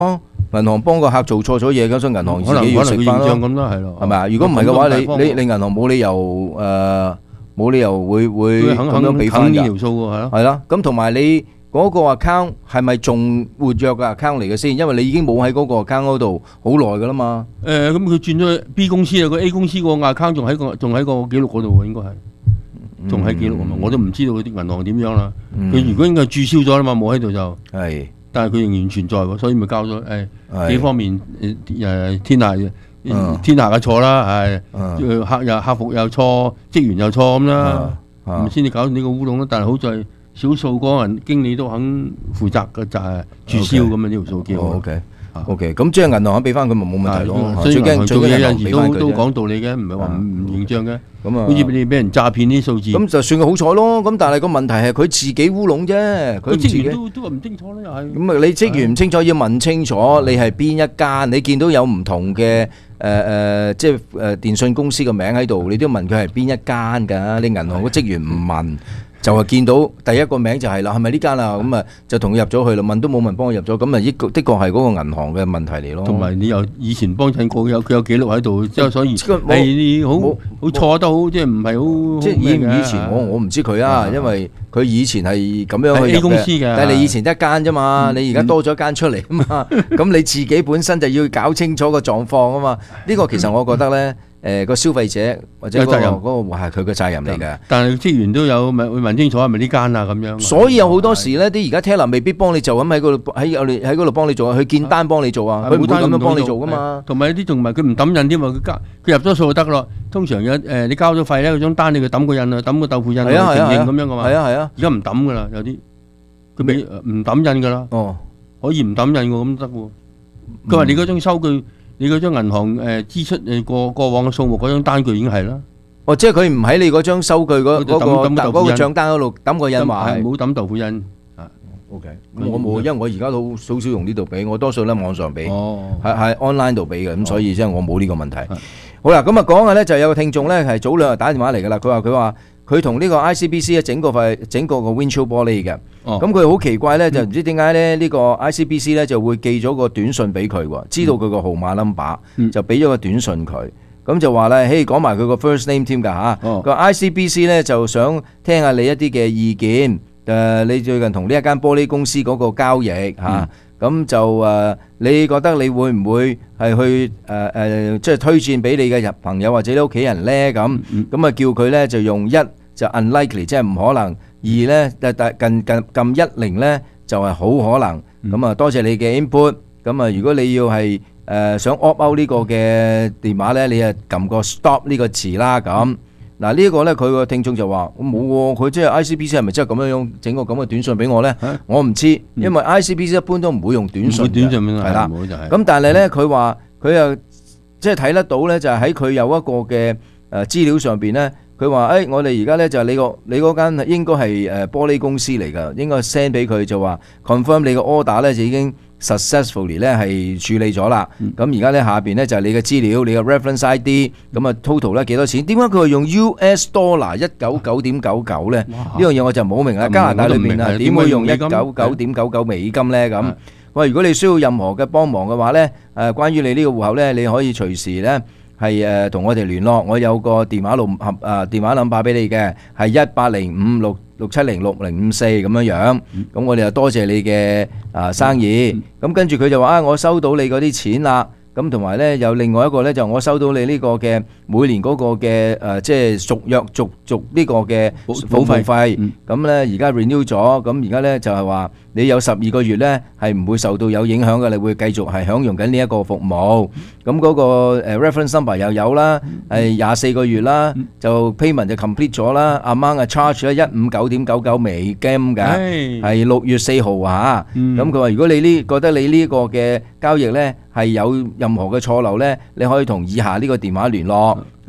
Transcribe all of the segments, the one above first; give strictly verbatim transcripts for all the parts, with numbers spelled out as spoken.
銀行幫個客做錯咗嘢，咁所以銀行自己要食翻咯， 咁咯，係咯， 係咪啊？如果唔係嘅話，你你你銀行冇理由誒冇理由會會咁樣俾翻㗎。 呢條數喎，係咯。 係啦，咁同埋你嗰個 account 係咪仲活躍嘅 account 嚟嘅先？因為你已經冇喺嗰個 account 嗰度好耐㗎啦嘛。 誒，咁佢轉咗去 B 公司啊，個 A 公司個 account 仲喺個仲喺個記錄嗰度喎，應該係。仲喺記錄啊嘛，我都唔知道嗰啲銀行點樣啦。佢如果應該註銷咗啦嘛，冇喺度就係，但係佢仍然存在喎，所以咪交咗誒幾方面誒誒天下天下嘅錯啦，係客又客服又錯，職員又錯咁啦，咁先至搞呢個烏龍啦。但係好在少數嗰個人經理都肯負責嘅就係註銷咁啊，呢條數叫。 OK OK，咁即係銀行肯俾翻佢咪冇問題咯。 所以銀行做嘢有陣時都都講道理嘅，唔係話唔唔認賬嘅。咁啊，好似你俾人詐騙啲數字， 咁就算佢好彩咯。咁但係個問題係佢自己烏龍啫，佢職員都都話唔清楚啦，又係。 咁啊，你職員唔清楚要問清楚，你係邊一間？你見到有唔同嘅誒誒，即係誒電信公司嘅名喺度，你都要問佢係邊一間㗎？你銀行個職員唔問。就係見到第一個名就係啦，係咪呢間啊？咁啊就同佢入咗去啦，問都冇問幫我入咗，咁啊呢個的確係嗰個銀行嘅問題嚟咯。 同埋你又以前幫襯過，有佢有記錄喺度，即係所以係好好錯得好，即係唔係好即係以唔以前我我唔知佢啊，因為佢以前係咁樣去 A 公司嘅， 但係你以前得一間啫嘛，你而家多咗一間出嚟啊嘛，咁你自己本身就要搞清楚個狀況啊嘛。呢個其實我覺得咧。誒個消費者或者嗰個嗰個係佢嘅責任嚟嘅， 但係職員都有問會問清楚係咪呢間啊咁樣。 所以有好多時咧，啲而家 teller 未必幫你做，咁喺嗰度喺我哋喺嗰度幫你做啊，佢見單幫你做啊，佢唔會咁樣幫你做噶嘛。 同埋有啲仲唔係佢唔抌印添嘛，佢交佢入咗數就得咯。通常有誒你交咗費咧，嗰張單你佢抌個印啊，抌個豆腐印嚟承認咁樣噶嘛。 係啊係啊， 而家唔抌噶啦，有啲佢俾唔抌印噶啦。哦，可以唔抌印喎，咁得喎。佢話你嗰張收據。你嗰張銀行誒支出誒過過往嘅數目嗰張單據已經係啦。 哦，即係佢唔喺你嗰張收據嗰嗰個嗰個帳單嗰度抌個印話係。 冇抌豆腐印。啊 ，OK，我冇，因為我而家都好少用呢度俾，我多數咧網上俾，喺喺 online 度俾嘅，咁所以即係我冇呢個問題。好啦，咁啊講嘅咧就有個聽眾咧係早兩日打電話嚟㗎啦，佢話佢話。佢同呢個 I C B C 咧整個塊整個個 windshield 玻璃嘅，咁佢好奇怪咧，就唔知點解咧呢個 I C B C 咧就會寄咗個短信俾佢喎，知道佢個號碼 number，就俾咗個短信佢，咁就話咧，嘿講埋佢個 first name 添㗎嚇，個 I C B C 咧就想聽下你一啲嘅意見，誒你最近同呢一間玻璃公司嗰個交易嚇。咁就誒，你覺得你會唔會係去誒誒，即係推薦俾你嘅朋友或者你屋企人咧？咁咁啊，叫佢咧就用一就 unlikely，即係唔可能；二咧，但但近近撳一零咧就係好可能。咁啊，多謝你嘅 input。咁啊，如果你要係誒想 opt out呢個嘅電話咧，你啊撳個 stop 呢個詞啦。咁嗱呢一個咧，佢個聽眾就話：我冇喎，佢即係 I C B C 係咪真係咁樣樣整個咁嘅短信俾我咧？我唔知，因為 I C B C 一般都唔會用短信嘅，係啦。咁但係咧，佢話佢又即係睇得到咧，就係喺佢有一個嘅誒資料上邊咧，佢話：誒我哋而家咧就係你個你嗰間應該係誒玻璃公司嚟㗎，應該 send 俾佢就話 confirm 你個 order 咧就已經 successfully 咧係處理咗啦。咁而家咧下邊咧就係你嘅資料，你嘅 reference I D，咁啊 total 咧幾多錢？點解佢係用 U S dollar 一九九點九九咧？呢樣嘢我就唔好明啦。加拿大裏邊啊，點會用一九九點九九美金咧？咁喂，如果你需要任何嘅幫忙嘅話咧，誒關於你呢個戶口咧，你可以隨時咧係誒同我哋聯絡。我有個電話號合誒電話 number 俾你嘅，係一八零五六六七零六零五四咁樣樣。咁我哋就多謝你嘅啊生意。咁跟住佢就話啊，我收到你嗰啲錢啦。咁同埋咧，有另外一個咧，就我收到你呢個嘅每年嗰個嘅誒，即係續約續續呢個嘅保費費。咁咧而家 renew 咗，咁而家咧就係話你有十二個月咧係唔會受到有影響嘅，你會繼續係享用緊呢一個服務。咁嗰個誒 reference number 又有啦，係廿四個月啦，就 payment 就 complete 咗啦 ，amount 嘅 charge 咧一五九點九九美金㗎，係六月四號啊。咁佢話如果你呢覺得你呢個嘅交易咧係有任何嘅錯漏咧，你可以同以下呢個電話聯絡。咁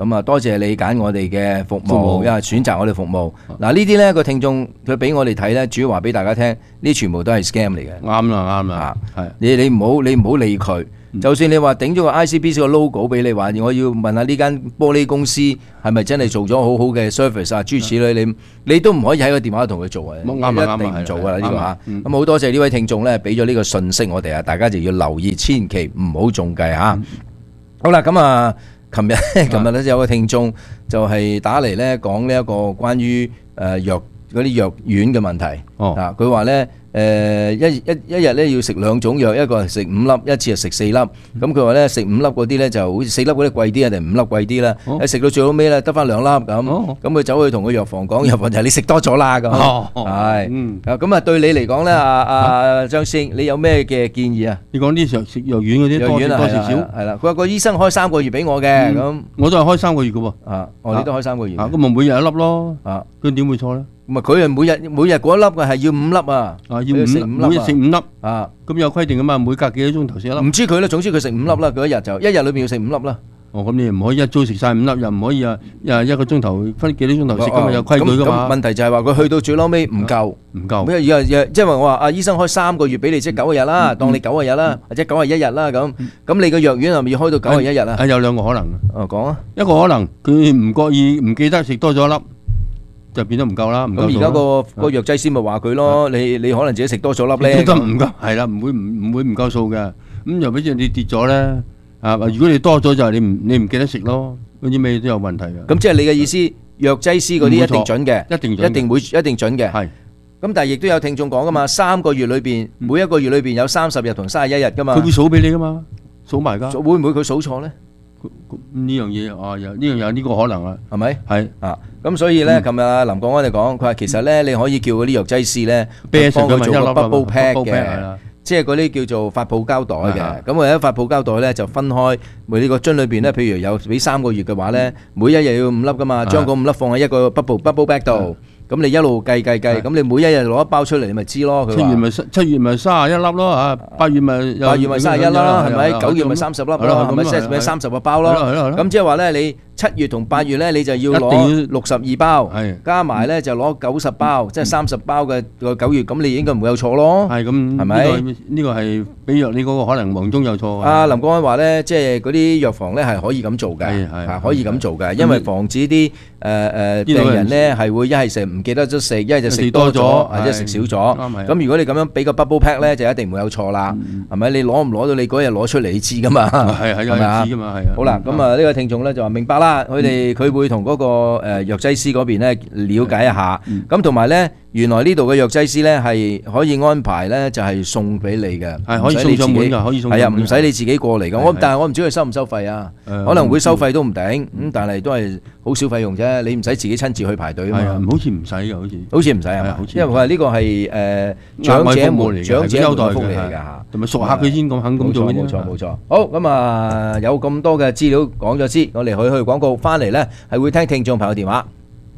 咁啊，多謝你揀我哋嘅服務，因為選擇我哋服務。嗱，呢啲咧個聽眾佢俾我哋睇咧，主要話俾大家聽，呢全部都係 scam 嚟嘅。 啱啦，啱啦，係你你唔好你唔好理佢。就算你話頂咗個 I C B C 個 logo 俾你，話我要問下呢間玻璃公司係咪真係做咗好好嘅 service 啊？諸如此類，你你都唔可以喺個電話同佢做啊！一定唔做噶啦呢個嚇。咁好多謝呢位聽眾咧，俾咗呢個信息我哋啊，大家就要留意，千祈唔好中計嚇。好啦，咁啊，琴日琴日咧有個聽眾就係打嚟咧講呢一個關於誒藥嗰啲藥丸嘅問題。哦，啊，佢話咧。誒、呃、一一一日咧要食兩種藥，一個係食五粒，一次係食四粒。咁佢話咧食五粒嗰啲咧就好似四粒嗰啲貴啲啊，定五粒貴啲啦。一食、哦、到最後尾咧得翻兩粒咁，咁佢走去同個藥房講，藥房就係你食多咗啦咁。係，咁啊對你嚟講咧，阿阿張師兄，你有咩嘅建議啊？ 你講啲食食藥丸嗰啲多多少少係啦。佢話個醫生開三個月俾我嘅，咁、嗯、 我都係開三個月嘅喎。 啊，哦，你都開三個月。 咁咪每日一粒咯。啊，佢點會錯咧？ 唔係佢係每日每日嗰一粒嘅係要五粒啊！ 啊，要食五粒，每日食五粒啊！咁有規定噶嘛？每隔幾多鐘頭食一粒？ 唔知佢咧，總之佢食五粒啦。佢一日就一日裏邊要食五粒啦。 哦，咁你唔可以一早食晒五粒，又唔可以啊！啊一個鐘頭分幾多鐘頭食，咁啊有規矩噶嘛？ 咁問題就係話佢去到最撈尾唔夠， 唔夠。 咩嘢嘢？即係話我話阿醫生開三個月俾你，即係九個日啦，當你九個日啦，或者九十一日啦咁。咁你個藥丸係咪要開到九十一日啊？ 啊，有兩個可能。 哦，講啊， 一個可能佢唔覺意唔記得食多咗一粒。就變咗唔夠啦，唔夠。 咁而家個個藥劑師咪話佢咯，你你可能自己食多咗粒咧， 都唔夠，係啦，唔會唔唔會唔夠數嘅。咁又比如你跌咗咧，啊，如果你多咗就係你唔你唔記得食咯，嗰啲咩都有問題嘅。 咁即係你嘅意思，藥劑師嗰啲一定準嘅， 一定一定會一定準嘅。係。咁但係亦都有聽眾講噶嘛，三個月裏邊每一個月裏邊有三十日同三十一日噶嘛。 佢會數俾你噶嘛，數埋㗎。 會唔會佢數錯咧？ 呢樣嘢啊，有呢樣有呢個可能啊， 係咪？ 係啊，咁所以咧，琴日阿林國安就講，佢話其實咧，你可以叫嗰啲藥劑師咧，幫佢做個 bubble pack 嘅，即係嗰啲叫做發泡膠袋嘅。咁我喺發泡膠袋咧就分開，每呢個樽裏邊咧，譬如有俾三個月嘅話咧，每一日要五粒噶嘛，將嗰五粒放喺一個 bubble bubble bag 度。咁你一路計計計，咁你每一日攞一包出嚟，你咪知咯。 七月咪七月咪三十一粒咯嚇，八月咪八月咪三十一粒啦，係咪？九月咪三十粒咯，係咪？即係咪三十個包咯？咁即係話咧，你七月同八月咧，你就要攞六十二包，加埋咧就攞九十包，即係三十包嘅個九月，咁你應該唔會有錯咯。 係咁，係咪？呢個係比藥你嗰個可能忙中有錯。 阿林國安話咧，即係嗰啲藥房咧係可以咁做嘅，係可以咁做嘅，因為防止啲誒誒病人咧係會一係食唔記得咗食，一係就食多咗，或者食少咗。咁如果你咁樣俾個 bubble pack 咧，就一定唔會有錯啦。係咪？你攞唔攞到你嗰日攞出嚟，你知噶嘛？ 係係有人知噶嘛？係啊。 好啦，咁啊呢個聽眾咧就話明白啦，佢哋佢會同嗰個誒藥劑師嗰邊咧了解一下。咁同埋咧，原來呢度嘅藥劑師咧係可以安排咧，就係送俾你嘅， 係可以送上門㗎，可以送。 係啊，唔使你自己過嚟㗎。我但係我唔知佢收唔收費啊？可能會收費都唔定。咁但係都係好少費用啫。你唔使自己親自去排隊啊嘛。 係啊，好似唔使㗎，好似。 好似唔使係嘛？因為佢話呢個係誒長者們長者嘅福利嚟㗎嚇， 同埋熟客佢先咁肯咁做。 冇錯冇錯。好咁啊，有咁多嘅資料講咗先，我哋去去廣告翻嚟咧，係會聽聽眾朋友電話。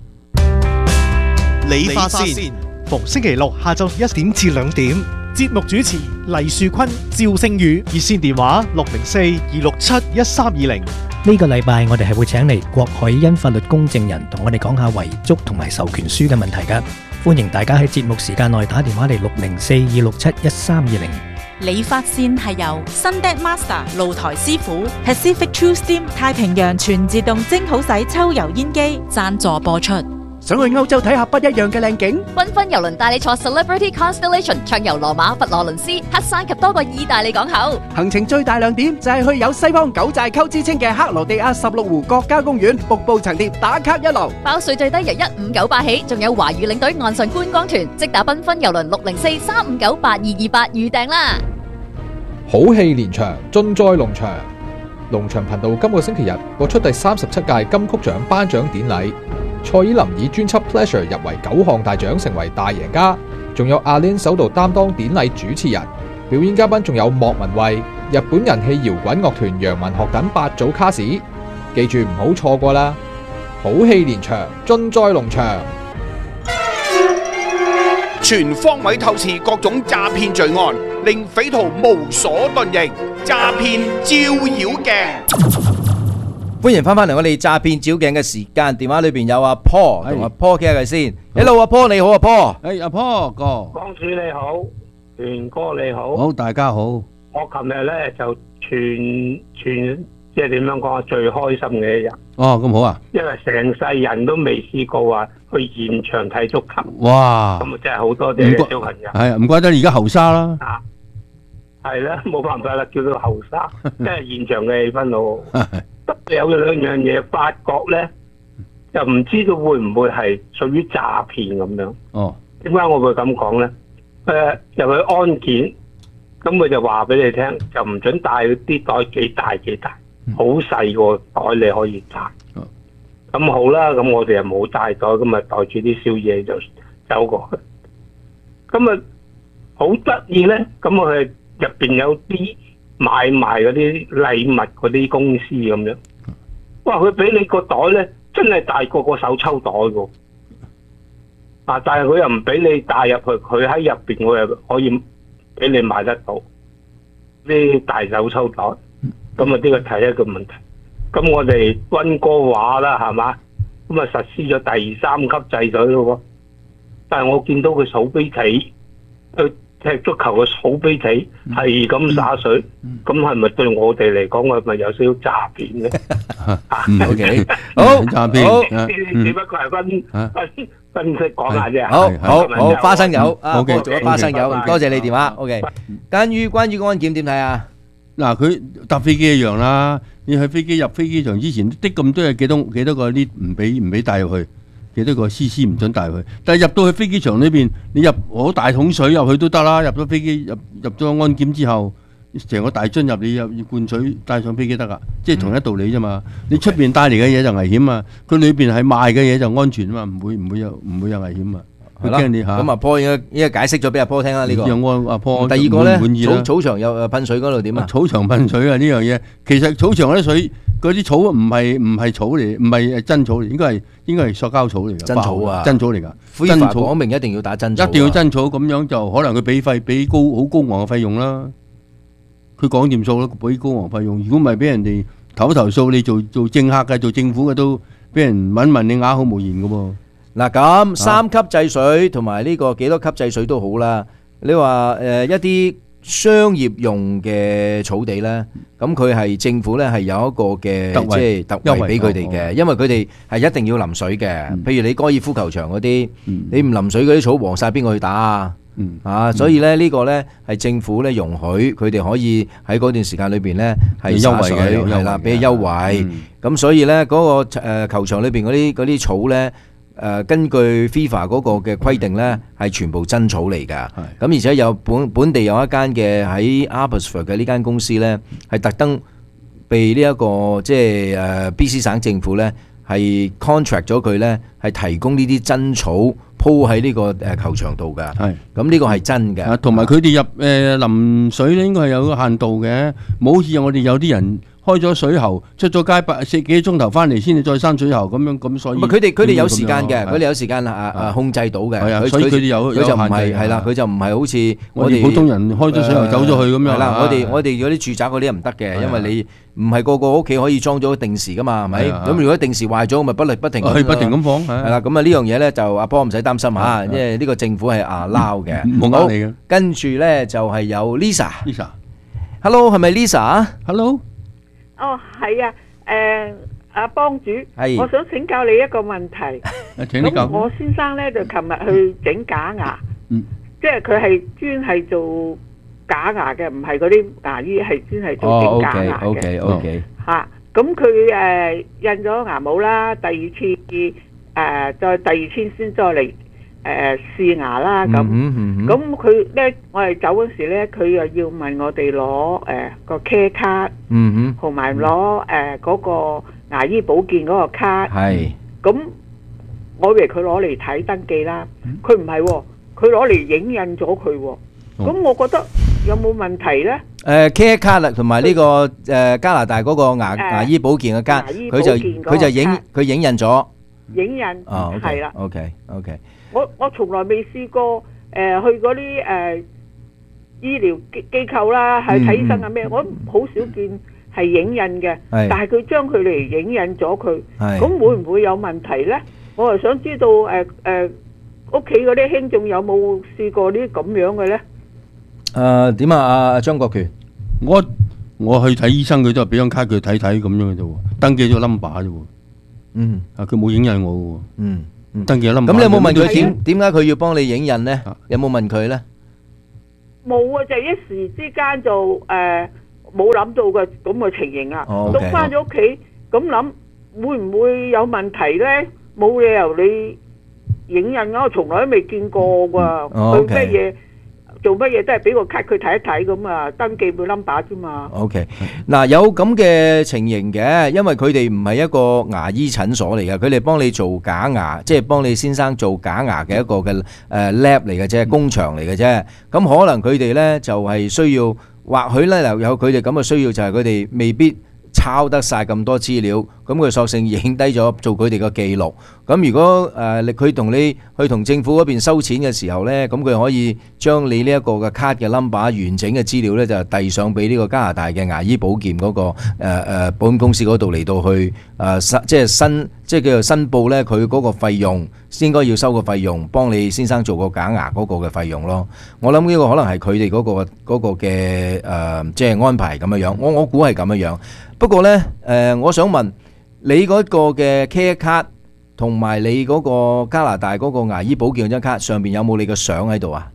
理髮線，逢星期六下晝一點至兩點，節目主持黎樹坤、趙星宇，熱線電話六零四二六七一三二零。 呢個禮拜我哋係會請嚟郭海欣法律公證人同我哋講下遺囑同埋授權書嘅問題㗎，歡迎大家喺節目時間內打電話嚟六零四二六七一三二零。 理髮線係由 Sundet Master 露台師傅 Pacific True Steam 太平洋全自動蒸好洗抽油煙機贊助播出。 想去歐洲睇下不一樣嘅靚景， 繽紛郵輪帶你坐 Celebrity Constellation 暢遊羅馬、佛羅倫斯、黑山及多個意大利港口。 行程最大亮點就係去有西方九寨溝之稱嘅克羅地亞十六湖國家公園瀑布層疊打卡一路， 包稅最低由一五九八起，仲有華語領隊岸上觀光團，即打繽紛郵輪六零四三五九八二二八預訂啦。 好戲連場，盡在龍翔。龍翔頻道今個星期日播出第三十七屆金曲獎頒獎典禮。蔡依林以專輯 Pleasure 入圍九項大獎，成為大贏家。仲有阿 Lin 首度擔當典禮主持人，表演嘉賓仲有莫文蔚、日本人氣搖滾樂團楊文學等八組卡士，記住唔好錯過啦！好戲連場，盡在龍翔。 全方位透視各種詐騙罪案，令匪徒無所遁形。詐騙照妖鏡。 歡迎翻返嚟我哋詐騙照鏡嘅時間，電話裏邊有阿 Paul 同阿 Paul 傾下偈先。Hello，阿 Paul 你好，阿 Paul。 誒，阿 Paul 哥， 江主你好，權哥你好。 好，大家好。 我琴日咧就全全即係點樣講啊？最開心嘅一日。 哦，咁好啊！ 因為成世人都未試過話去現場睇足球。 哇！ 咁啊真係好多謝小朋友。 係啊，唔怪得而家後生啦。 啊，係啦，冇辦法啦，叫做後生，即係現場嘅氣氛好好。有兩樣嘢發覺咧，就唔知道會唔會係屬於詐騙咁樣。 哦， 點解我會咁講咧？誒，入去安檢，咁佢就話俾你聽，就唔准帶啲袋幾大幾大，好細個袋你可以帶。咁好啦，咁我哋又冇帶袋，咁咪袋住啲宵夜就走過去。咁啊，好得意咧，咁我哋入邊有啲買賣嗰啲禮物嗰啲公司咁樣，哇！佢俾你個袋咧，真係大過個手抽袋噶，啊！但係佢又唔俾你帶入去，佢喺入邊我又可以俾你買得到啲大手抽袋，咁啊呢個係一個問題。咁我哋溫哥華啦，係嘛？咁啊實施咗第三級制裁咯喎，但係我見到佢數飛棋，佢踢足球嘅數飛棋係咁灑水，咁係咪對我哋嚟講係咪有少少詐騙咧？啊 ，OK，好， 詐騙， 好，只不過係分分分析講下啫。 好好好，花生友，啊， 好嘅， 做咗花生友，多謝你電話。OK，關於關於個安檢點睇啊？ 嗱，佢搭飛機一樣啦。你去飛機入飛機場之前，的咁多係幾多幾多個呢？唔俾唔俾帶入去，幾多個 C C 唔准帶入去。但係入到去飛機場裏邊，你入攞大桶水入去都得啦。入咗飛機入入咗安檢之後，成個大樽入你入要灌水帶上飛機得噶，即係同一道理啫嘛。你出邊帶嚟嘅嘢就危險啊，佢裏邊係賣嘅嘢就安全啊嘛，唔會唔會有唔會有危險啊。 係啦，咁阿 Paul 應該應該解釋咗俾阿 Paul 聽啦呢個。 讓我阿 Paul 第二個咧， 滿意啦。 草草場有誒噴水嗰度點啊？ 草場噴水啊呢樣嘢，其實草場嗰啲水嗰啲草唔係唔係草嚟，唔係真草嚟，應該係應該係塑膠草嚟㗎。 真草啊！ 真草嚟㗎。 真草講明一定要打真草。 一定要真草，咁樣就可能佢俾費俾高好高昂嘅費用啦。佢講掂數啦，俾高昂費用。如果唔係俾人哋投投訴，你做做政客嘅、做政府嘅都俾人問問你啞口無言㗎喎。 嗱咁三級制水同埋呢個幾多級制水都好啦。你話誒一啲商業用嘅草地咧，咁佢係政府咧係有一個嘅即係特惠俾佢哋嘅，因為佢哋係一定要淋水嘅。譬如你高爾夫球場嗰啲，你唔淋水嗰啲草黃曬，邊個去打啊？啊，所以咧呢個咧係政府咧容許佢哋可以喺嗰段時間裏邊咧係優惠嘅，係啦，俾優惠。咁所以咧嗰個誒球場裏邊嗰啲嗰啲草咧。誒、呃、根據 FIFA 嗰個嘅規定咧，係全部真草嚟㗎。咁而且有本本地有一間嘅喺 Abbotsford 嘅呢間公司咧，係特登被呢、這、一個即係誒 B C 省政府咧係 contract 咗佢咧，係提供呢啲真草鋪喺呢個誒球場度㗎。係咁呢個係真嘅。同埋佢哋入誒、呃、淋水咧，應該係有個限度嘅，冇好似我哋有啲人。開咗水喉，出咗街八四幾個鐘頭翻嚟先至再閂水喉咁樣，咁所以佢哋佢哋有時間嘅，佢哋有時間啊啊控制到嘅。 係啊，所以佢哋有佢就唔係係啦，佢就唔係好似我哋普通人開咗水喉走咗去咁樣。 係啦，我哋我哋嗰啲住宅嗰啲唔得嘅，因為你唔係個個屋企可以裝咗定時噶嘛，係咪？咁如果定時壞咗，咪不力不停不停咁放。係啦， 咁啊呢樣嘢咧就阿波唔使擔心嚇，因為呢個政府係啊撈嘅。 冇呃你嘅。 跟住咧就係有 Lisa。Lisa，Hello 係咪 Lisa？Hello。 哦，係啊，誒，阿幫主， 係， 我想請教你一個問題。咁我先生咧就琴日去整假牙，嗯，即係佢係專係做假牙嘅，唔係嗰啲牙醫，係專係做整假牙嘅。 哦 ，OK，OK，OK。 吓，咁佢誒印咗牙帽啦，第二次誒再第二次先再嚟。誒試牙啦，咁咁佢咧，我哋走嗰時咧，佢又要問我哋攞誒個 care 卡，同埋攞誒嗰個牙醫保健嗰個卡。係，咁我以為佢攞嚟睇登記啦，佢唔係喎，佢攞嚟影印咗佢喎。咁我覺得有冇問題咧？誒 care 卡啦，同埋呢個誒加拿大嗰個牙牙醫保健嘅卡，佢就佢就影佢影印咗。影印係啦。OK OK。我我從來未試過誒、呃、去嗰啲誒醫療機機構啦，係睇醫生啊咩，我好少見係影印嘅，但係佢將佢嚟影印咗佢，咁會唔會有問題咧？我係想知道誒誒屋企嗰啲兄眾有冇試過呢啲咁樣嘅咧？ 誒點啊？阿張國權， 我我去睇醫生，佢都係俾張卡佢睇睇咁樣嘅啫喎，登記咗 number 啫喎。 嗯， 啊佢冇影印我嘅喎。嗯。登記咗 number。 咁你有冇問佢點點解佢要幫你影印咧？有冇問佢咧？ 冇啊，就一時之間就誒冇諗到嘅咁嘅情形啊。到翻咗屋企咁諗，會唔會有問題咧？冇理由你影印啊！我從來都未見過㗎。佢乜嘢做乜嘢都係俾個卡佢睇一睇咁啊，登記個 number 啫嘛。 OK，嗱有咁嘅情形嘅，因為佢哋唔係一個牙醫診所嚟嘅，佢哋幫你做假牙，即係幫你先生做假牙嘅一個嘅誒 lab 嚟嘅啫，工場嚟嘅啫。咁可能佢哋咧就係需要，或許咧又有佢哋咁嘅需要，就係佢哋未必抄得晒咁多資料，咁佢索性影低咗做佢哋嘅記錄。咁如果誒佢同你去同政府嗰邊收錢嘅時候呢，咁佢可以將你呢一個嘅卡嘅 number 完整嘅資料呢，就遞上俾呢個加拿大嘅牙醫保健嗰、嗰個誒、呃、保險公司嗰度嚟到去誒、呃、即係申即係叫做申報呢佢嗰個費用，應該要收個費用，幫你先生做個假牙嗰個嘅費用咯。我諗呢個可能係佢哋嗰個嗰個嘅誒即係安排咁樣樣，我我估係咁樣樣。不過呢，誒、呃，我想問你嗰個嘅 care 卡同埋你嗰個加拿大嗰個牙醫保健嗰張卡上邊有冇你個相喺度啊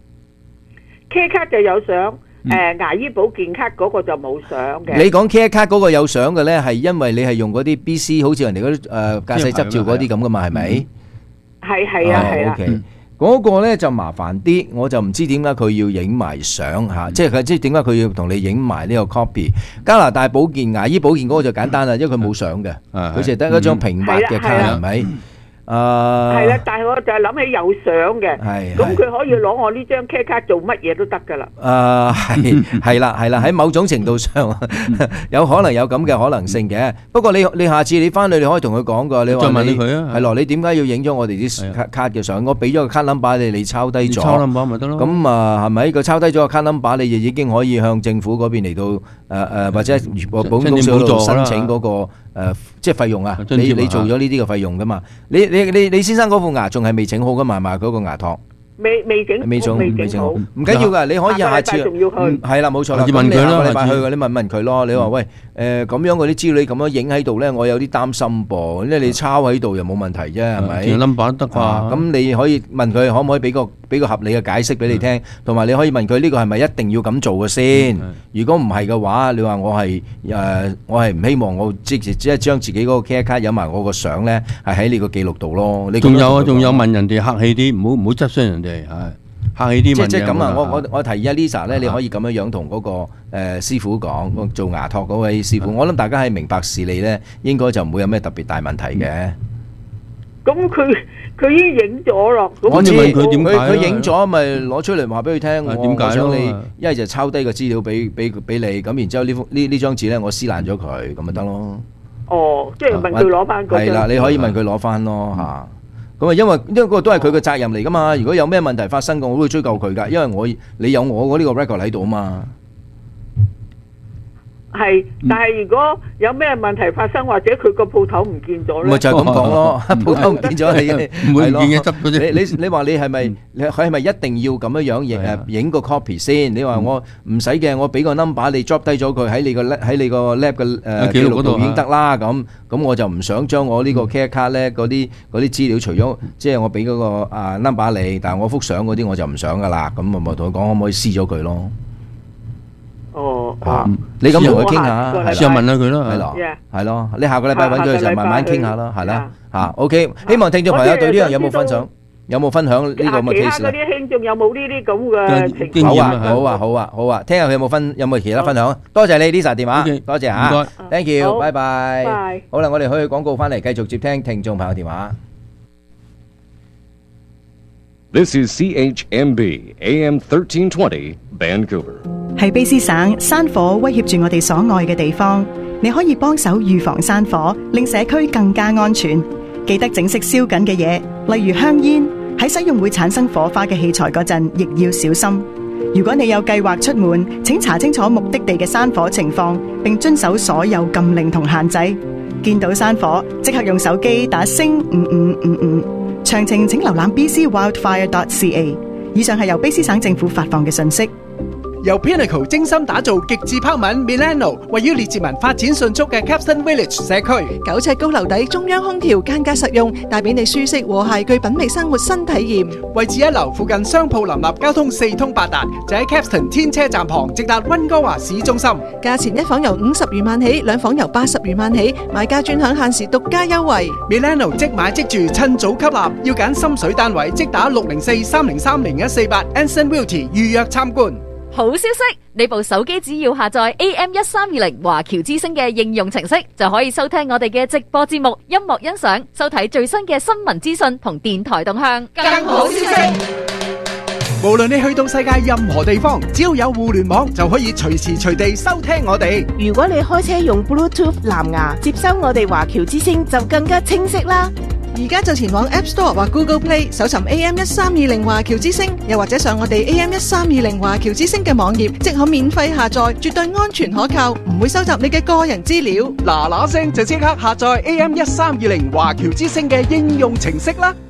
？care 卡就有相，誒、嗯呃，牙醫保健卡嗰個就冇相嘅。 你講 care 卡嗰個有相嘅呢，係因為你係用嗰啲 B C， 好似人哋嗰啲誒駕駛執照嗰啲咁噶嘛，係咪？ 係係啊係啊。 嗰個咧就麻煩啲，我就唔知點解佢要影埋相嚇，即係佢即係點解佢要同你影埋呢個 copy。加拿大保健牙醫保健嗰個就簡單啦，因為佢冇相嘅，佢淨係得一張平白嘅卡，係咪？誒係啦，但係我就係諗起有相嘅，咁佢可以攞我呢張 care 卡做乜嘢都得㗎啦。 誒係係啦係啦，喺某種程度上有可能有咁嘅可能性嘅。不過你你下次你翻去你可以同佢講㗎，你話你再問佢啊， 係咯，你點解要影咗我哋啲卡卡嘅相？我俾咗個卡 number 你，你抄低咗， 抄 number 咪得咯。 咁啊係咪？佢抄低咗個卡 number，你亦已經可以向政府嗰邊嚟到誒誒或者保險公司嗰度申請嗰個。誒，即係費用啊！你你做咗呢啲嘅費用噶嘛？你你你你先生嗰副牙仲係未整好噶嘛？係嘛？嗰個牙托未未整， 未整未整好，唔緊要㗎。你可以下次係啦，冇錯啦。 你問佢啦， 下個禮拜去嘅，你問問佢咯。你話喂誒咁樣嗰啲資料你咁樣影喺度咧，我有啲擔心噃。因為你抄喺度又冇問題啫，係咪？ 填 number 得啩？ 咁你可以問佢可唔可以俾個俾個合理嘅解釋俾你聽，同埋你可以問佢呢個係咪一定要咁做嘅先？如果唔係嘅話，你話我係誒我係唔希望我即係即係將自己嗰個 care 卡有埋我個相咧，係喺你個記錄度咯。你仲有啊，仲有問人哋客氣啲，唔好唔好質詢人哋。係客氣啲問。 即即係咁啊！我我我提議阿 Lisa 咧，你可以咁樣樣同嗰個誒師傅講，做牙托嗰位師傅。我諗大家係明白事理咧，應該就唔會有咩特別大問題嘅。 咁佢佢已經影咗咯。 我知問佢點解佢影咗咪攞出嚟話俾佢聽。我我想你一係就抄低個資料俾俾俾你，咁然之後呢幅呢呢張紙咧，我撕爛咗佢，咁咪得咯。 哦，即係問佢攞翻嗰張。 係啦，你可以問佢攞翻咯嚇。咁啊，因為因為嗰個都係佢嘅責任嚟噶嘛。如果有咩問題發生嘅，我都會追究佢噶。因為我你有我嗰呢個 record 喺度啊嘛。 係，但係如果有咩問題發生，或者佢個鋪頭唔見咗咧， 咪就係咁講咯。鋪頭唔見咗，你唔會唔見嘅執嗰啲。 你你你話你係咪你佢係咪一定要咁樣樣影誒影個 copy 先？你話我唔使嘅，我俾個 number 你 drop 低咗佢喺你個喺你個 lab 嘅誒記錄度已經得啦。咁咁我就唔想將我呢個 care card 咧嗰啲嗰啲資料，除咗即係我俾嗰個啊 number 你，但係我幅相嗰啲我就唔想噶啦。咁我咪同佢講可唔可以撕咗佢咯？ 哦， 啊，你咁同佢傾下， 試下問下佢咯， 係咯，係咯，你下個禮拜揾佢嘅時候慢慢傾下咯，係啦，嚇 OK。希望聽眾朋友對呢樣有冇分享，有冇分享呢個咁嘅 case 咧？ 其他嗰啲兄仲有冇呢啲咁嘅情況？ 好啊，好啊，好啊，好啊，聽下佢有冇分有冇其他分享？多謝你 Lisa 電話，多謝嚇，Thank you，拜拜。好啦，我哋可以廣告翻嚟，繼續接聽聽眾朋友電話。 This is C H M B A M thirteen twenty Vancouver。 喺卑詩省，山火威脅住我哋所愛嘅地方，你可以幫手預防山火，令社區更加安全。記得整熄燒緊嘅嘢，例如香煙，喺使用會產生火花嘅器材嗰陣，亦要小心。 如果你有計劃出門，請查清楚目的地嘅山火情況，並遵守所有禁令同限制。見到山火，即刻用手機打星五五五五。詳情請瀏覽 b c wildfire dot c a。以上係由卑詩省政府發放嘅信息。 由 Pinnacle 精心打造極致拋物 Milano， 位於列治文發展迅速嘅 Capstan Village 社區， 九尺高樓底中央空調，間隔實用，帶俾你舒適和諧具品味生活新體驗。 位置一樓，附近商鋪林立，交通四通八達，就喺 Capstan 天車站旁，直達溫哥華市中心。 價錢一房由五十餘萬起，兩房由八十餘萬起，買家專享限時獨家優惠。 Milano 即買即住，趁早吸納，要揀心水單位，即打六零四三零三零一四八 Anson Realty 預約參觀。 好消息！你部手機只要下載 A M 一三二零華僑之聲嘅應用程式，就可以收聽我哋嘅直播節目、音樂欣賞、收睇最新嘅新聞資訊同電台動向。 更好消息！無論你去到世界任何地方，只要有互聯網，就可以隨時隨地收聽我哋。 如果你開車用 Bluetooth 藍牙接收我哋華僑之聲，就更加清晰啦。 而家就前往 App Store 或 Google Play 搜尋 A M 一三二零華僑之聲，又或者上我哋 A M 一三二零華僑之聲嘅網頁，即可免費下載，絕對安全可靠，唔會收集你嘅個人資料。 嗱嗱聲就即刻下載 A M 一三二零華僑之聲嘅應用程式啦！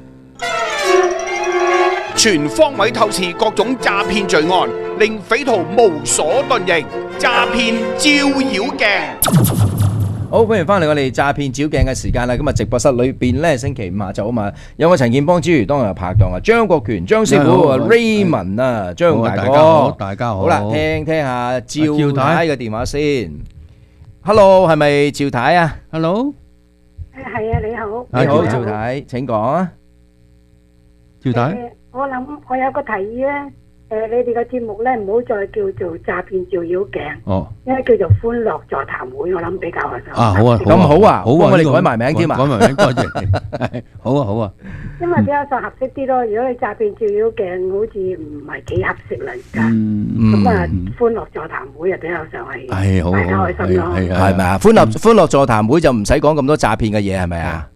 全方位透視各種詐騙罪案，令匪徒無所遁形。詐騙照妖鏡。 好，歡迎翻嚟我哋詐騙照鏡嘅時間啦！今日直播室裏邊咧，星期五下晝啊嘛，有我陳建邦之餘，當日拍檔啊，張國權張師傅啊 Raymond 啊，張大哥， 大家好， 好啦，聽聽下趙太嘅電話先。Hello， 係咪趙太啊 ？Hello， 係啊，你好， 你好，趙太，請講啊。 趙太， 我諗我有個提議咧。誒，你哋個節目咧唔好再叫做詐騙照妖鏡，哦，應該叫做歡樂座談會，我諗比較合適。 啊，好啊， 咁好啊，好啊，我哋改埋名添啊， 改埋名，多謝。好啊，好啊。 因為比較上合適啲咯，如果你詐騙照妖鏡，好似唔係幾合適啦，而家。咁啊，歡樂座談會啊，比較上係大家開心咯， 係咪啊？歡樂歡樂座談會就唔使講咁多詐騙嘅嘢，係咪啊？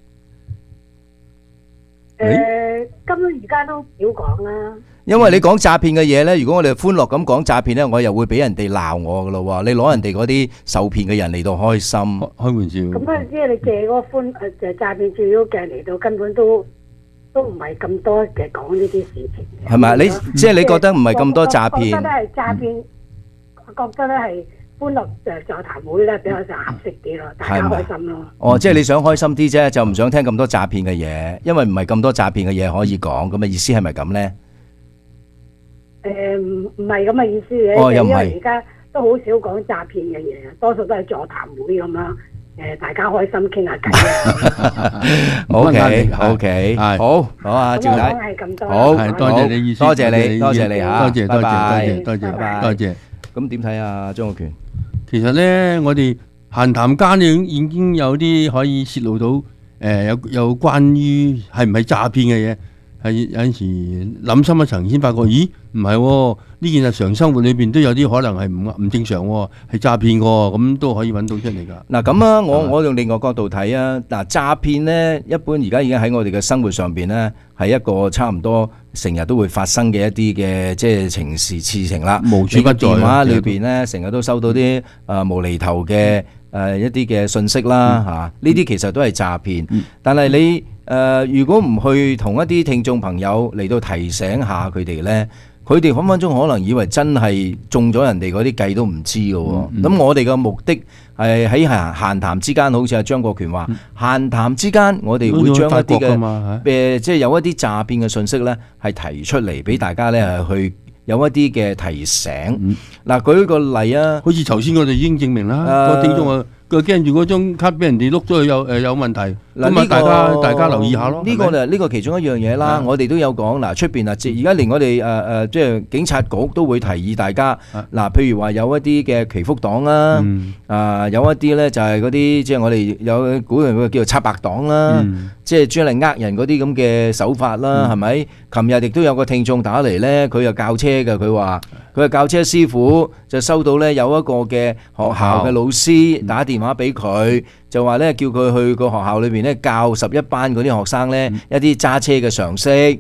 誒，根本而家都少講啦。 因為你講詐騙嘅嘢咧，如果我哋歡樂咁講詐騙咧，我又會俾人哋鬧我噶咯喎。你攞人哋嗰啲受騙嘅人嚟到開心，開玩笑。 咁啊，即係你借嗰個歡誒誒詐騙照妖鏡嚟到，根本都都唔係咁多嘅講呢啲事情。 係咪？你即係你覺得唔係咁多詐騙？ 覺得咧係詐騙，我覺得咧係歡樂誒座談會咧比較上合適啲咯，大家開心咯。 哦，即係你想開心啲啫，就唔想聽咁多詐騙嘅嘢，因為唔係咁多詐騙嘅嘢可以講。咁嘅意思係咪咁咧？ 誒唔唔係咁嘅意思嘅， 哦、因為而家都好少講詐騙嘅嘢，多數都係座談會咁樣，誒大家開心傾下偈。 O K O K，好，好啊，趙太，好， 多謝你意思， 多謝你，多謝你嚇， 多謝多謝多謝多謝多謝。 咁點睇啊，張國權？ 其實咧，我哋閒談間已已經有啲可以泄露到誒有有關於係唔係詐騙嘅嘢。係有陣時諗深一層先發覺，咦唔係喎，呢件日常生活裏邊都有啲可能係唔唔正常喎，係詐騙喎，咁都可以揾到出嚟㗎。 嗱咁啊，我我用另外角度睇啊，嗱詐騙咧，一般而家已經喺我哋嘅生活上邊咧，係一個差唔多成日都會發生嘅一啲嘅即係情事事情啦。 無處不在。 電話裏邊咧，成日都收到啲誒無厘頭嘅誒一啲嘅信息啦嚇，呢啲其實都係詐騙。但係你誒、呃，如果唔去同一啲聽眾朋友嚟到提醒下佢哋呢，佢哋分分鐘可能以為真係中咗人哋嗰啲計都唔知嘅喎。咁、嗯嗯、我哋嘅目的係喺閒閒談之間，好似阿張國權話，閒談之間我哋會將一啲嘅誒，即係有一啲詐騙嘅信息呢，係提出嚟俾大家呢去有一啲嘅提醒。嗱、嗯，舉個例啊， 好似頭先我哋已經證明啦，個、呃、聽眾啊。佢驚住嗰張卡俾人哋碌咗去有誒有問題，咁啊大家大家留意下咯。 呢個就呢個其中一樣嘢啦。我哋都有講嗱，出邊啊，而家連我哋誒誒即係警察局都會提議大家嗱，譬如話有一啲嘅祈福黨啦，啊有一啲咧就係嗰啲即係我哋有古人叫做拆白黨啦，即係專嚟呃人嗰啲咁嘅手法啦，係咪？琴日亦都有個聽眾打嚟咧，佢又教車嘅，佢話佢係教車師傅，就收到咧有一個嘅學校嘅老師打電話俾佢，就話咧叫佢去個學校裏邊咧教十一班嗰啲學生咧一啲揸車嘅常識。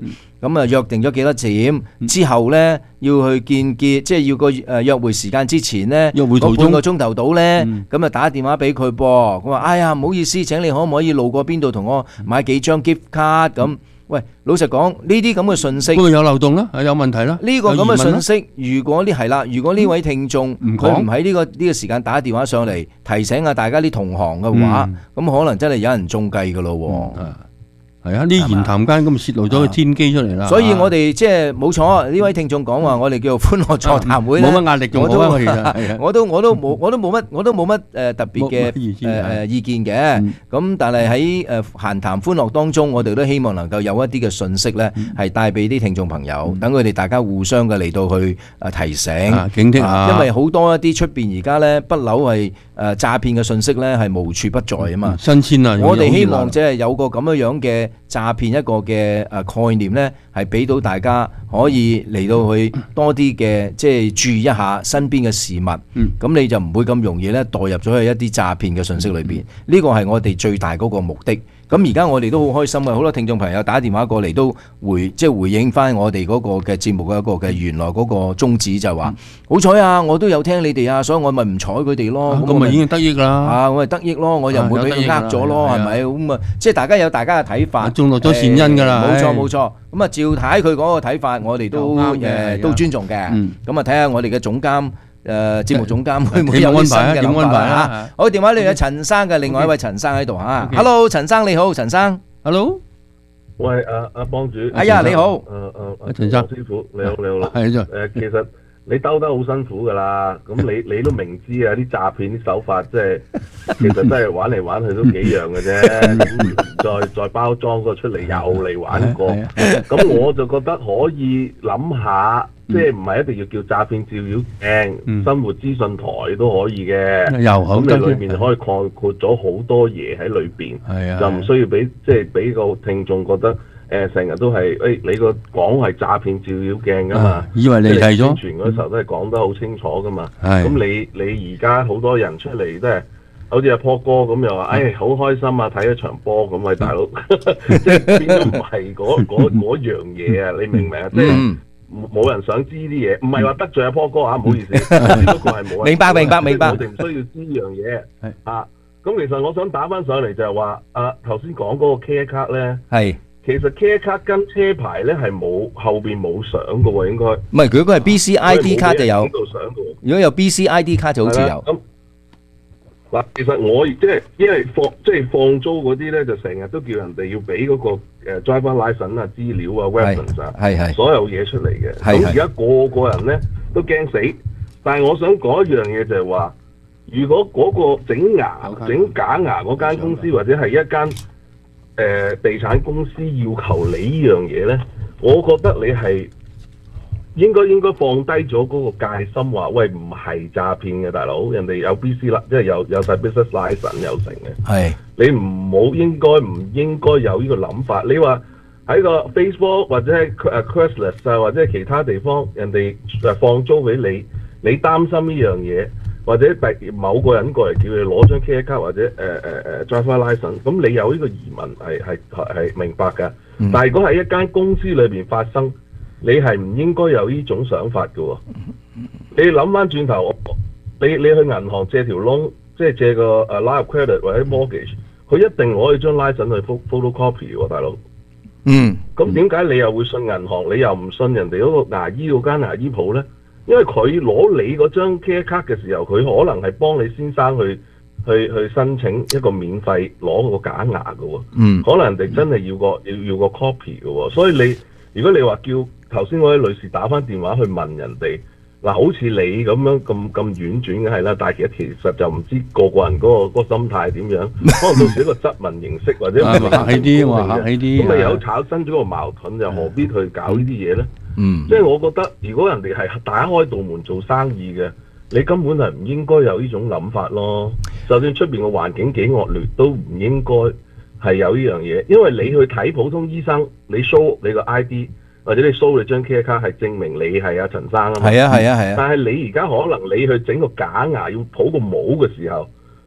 咁啊約定咗幾多點之後咧，要去見結，即係要個誒約會時間之前咧， 約會途中半個鐘頭到咧，咁啊打電話俾佢噃，佢話：哎呀唔好意思，請你可唔可以路過邊度同我買幾張 gift card 咁？喂，老實講，呢啲咁嘅信息， 不過有漏洞啦，有問題啦。 呢個咁嘅信息，如果呢係啦，如果呢位聽眾佢唔喺呢個呢個時間打電話上嚟提醒下大家啲同行嘅話，咁可能真係有人中計㗎咯喎。 係啊，啲言談間咁泄露咗個天機出嚟啦。 所以我哋即係冇錯，呢位聽眾講話，我哋叫做歡樂座談會咧， 冇乜壓力仲好啊，其實我都我都冇我都冇乜我都冇乜誒特別嘅誒誒意見嘅。咁但係喺誒閒談歡樂當中，我哋都希望能夠有一啲嘅信息咧，係帶俾啲聽眾朋友，等佢哋大家互相嘅嚟到去誒提醒、 警惕下。 因為好多一啲出邊而家咧不嬲係誒詐騙嘅信息咧係無處不在啊嘛。 新鮮啊！ 我哋希望即係有個咁樣樣嘅詐騙一個嘅誒概念咧，係俾到大家可以嚟到去多啲嘅即係注意一下身邊嘅事物，咁、嗯、你就唔會咁容易咧墮入咗去一啲詐騙嘅信息裏邊。呢個係我哋最大嗰個目的。咁而家我哋都好開心啊！好多聽眾朋友打電話過嚟都回即係回應翻我哋嗰個嘅節目嘅一個嘅原來嗰個宗旨，就係話好彩啊！我都有聽你哋啊，所以我咪唔睬佢哋咯。 咁咪已經得益啦！ 啊，我咪得益咯，我又唔會俾佢呃咗咯，係咪？咁啊，即係大家有大家嘅睇法， 種落咗善因㗎啦。 冇錯冇錯。咁啊，趙太佢嗰個睇法，我哋都誒都尊重嘅。咁啊，睇下我哋嘅總監。誒節目總監會唔會有啲新嘅諗法啊？好，電話裏有陳生嘅，另外一位陳生喺度嚇。Hello，陳生你好，陳生。 Hello， 喂，阿阿幫主。 哎呀，你好。 誒誒， 陳生師傅，你好你好。 係啫。 誒，其實你兜得好辛苦㗎啦。咁你你都明知啊，啲詐騙啲手法即係其實真係玩嚟玩去都幾樣嘅啫。咁再再包裝個出嚟又嚟玩過。咁我就覺得可以諗下。即係唔係一定要叫詐騙照妖鏡，嗯、生活資訊台都可以嘅。咁你裏面可以概括咗好多嘢喺裏邊， 啊、 就唔需要俾即係俾個聽眾覺得誒成日都係誒、哎、你個講係詐騙照妖鏡噶嘛、啊， 以為你係咗。 宣傳嗰時候都係講得好清楚噶嘛。咁、嗯、你你而家好多人出嚟都係好似阿波哥咁又話，誒好、哎、開心啊睇一場波咁啊大佬，即係邊都唔係嗰嗰樣嘢啊！你明唔明啊？即係。嗯冇人想知啲嘢，唔係話得罪阿波哥啊，唔好意思，只不過係冇人。 明白明白明白。 我哋唔需要知呢樣嘢。啊，咁其實我想打翻上嚟就係話，啊頭先講嗰個 Care 卡咧，係其實 Care 卡跟車牌咧係冇後邊冇相嘅喎，應該。 唔係佢嗰個係 B C I D 卡就有。如果有 B C I D 卡就好似有。 咁嗱，其實我即係因為放即係放租嗰啲咧，就成日都叫人哋要俾嗰個誒 driver license 啊、資料啊、reference 啊，係係所有嘢出嚟嘅。咁而家個個人咧都驚死，但係我想講一樣嘢就係話，如果嗰個整牙、整假牙嗰間公司或者係一間誒、呃、地產公司要求你呢樣嘢咧，我覺得你係應該應該放低咗嗰個戒心，話喂唔係詐騙嘅大佬，人哋有 B C 啦，即係有有晒 business license 有成嘅。係你唔好應該唔應該有呢個諗法？你話喺個 Facebook 或者係誒 Craigslist 啊，或者係其他地方，人哋誒放租俾你，你擔心呢樣嘢，或者第某個人過嚟叫你攞張 Care 卡或者誒誒誒 driver license，咁你有呢個疑問係係係明白㗎。嗯、但係如果喺一間公司裏邊發生，你係唔應該有呢種想法嘅喎。你諗翻轉頭，你你去銀行借條窿，即係借個誒 line of credit 或者 mortgage，佢一定攞你張 license 去 photocopy 喎，大佬。嗯。咁點解你又會信銀行，你又唔信人哋嗰個牙醫嗰間牙醫鋪咧？因為佢攞你嗰張 care 卡嘅時候，佢可能係幫你先生去去去申請一個免費攞個假牙嘅喎。嗯。可能人哋真係要個要要個 copy 嘅喎，所以你如果你話叫頭先嗰位女士打翻電話去問人哋，嗱好似你咁樣咁咁婉轉嘅係啦，但係其實其實就唔知個個人嗰、嗰個嗰個心態點樣，可能到時一個質問形式或者客氣啲，話客氣啲，咁咪有產生咗個矛盾，又何必去搞呢啲嘢咧？嗯，即係我覺得如果人哋係打開道門做生意嘅，你根本係唔應該有呢種諗法咯。就算出邊個環境幾惡劣，都唔應該係有呢樣嘢，因為你去睇普通醫生，你 show 你個 I D。或者你 show 你張 care 卡係證明你係阿陳生啊嘛，係啊係啊係啊。但係你而家可能你去整個假牙要抱個帽嘅時候，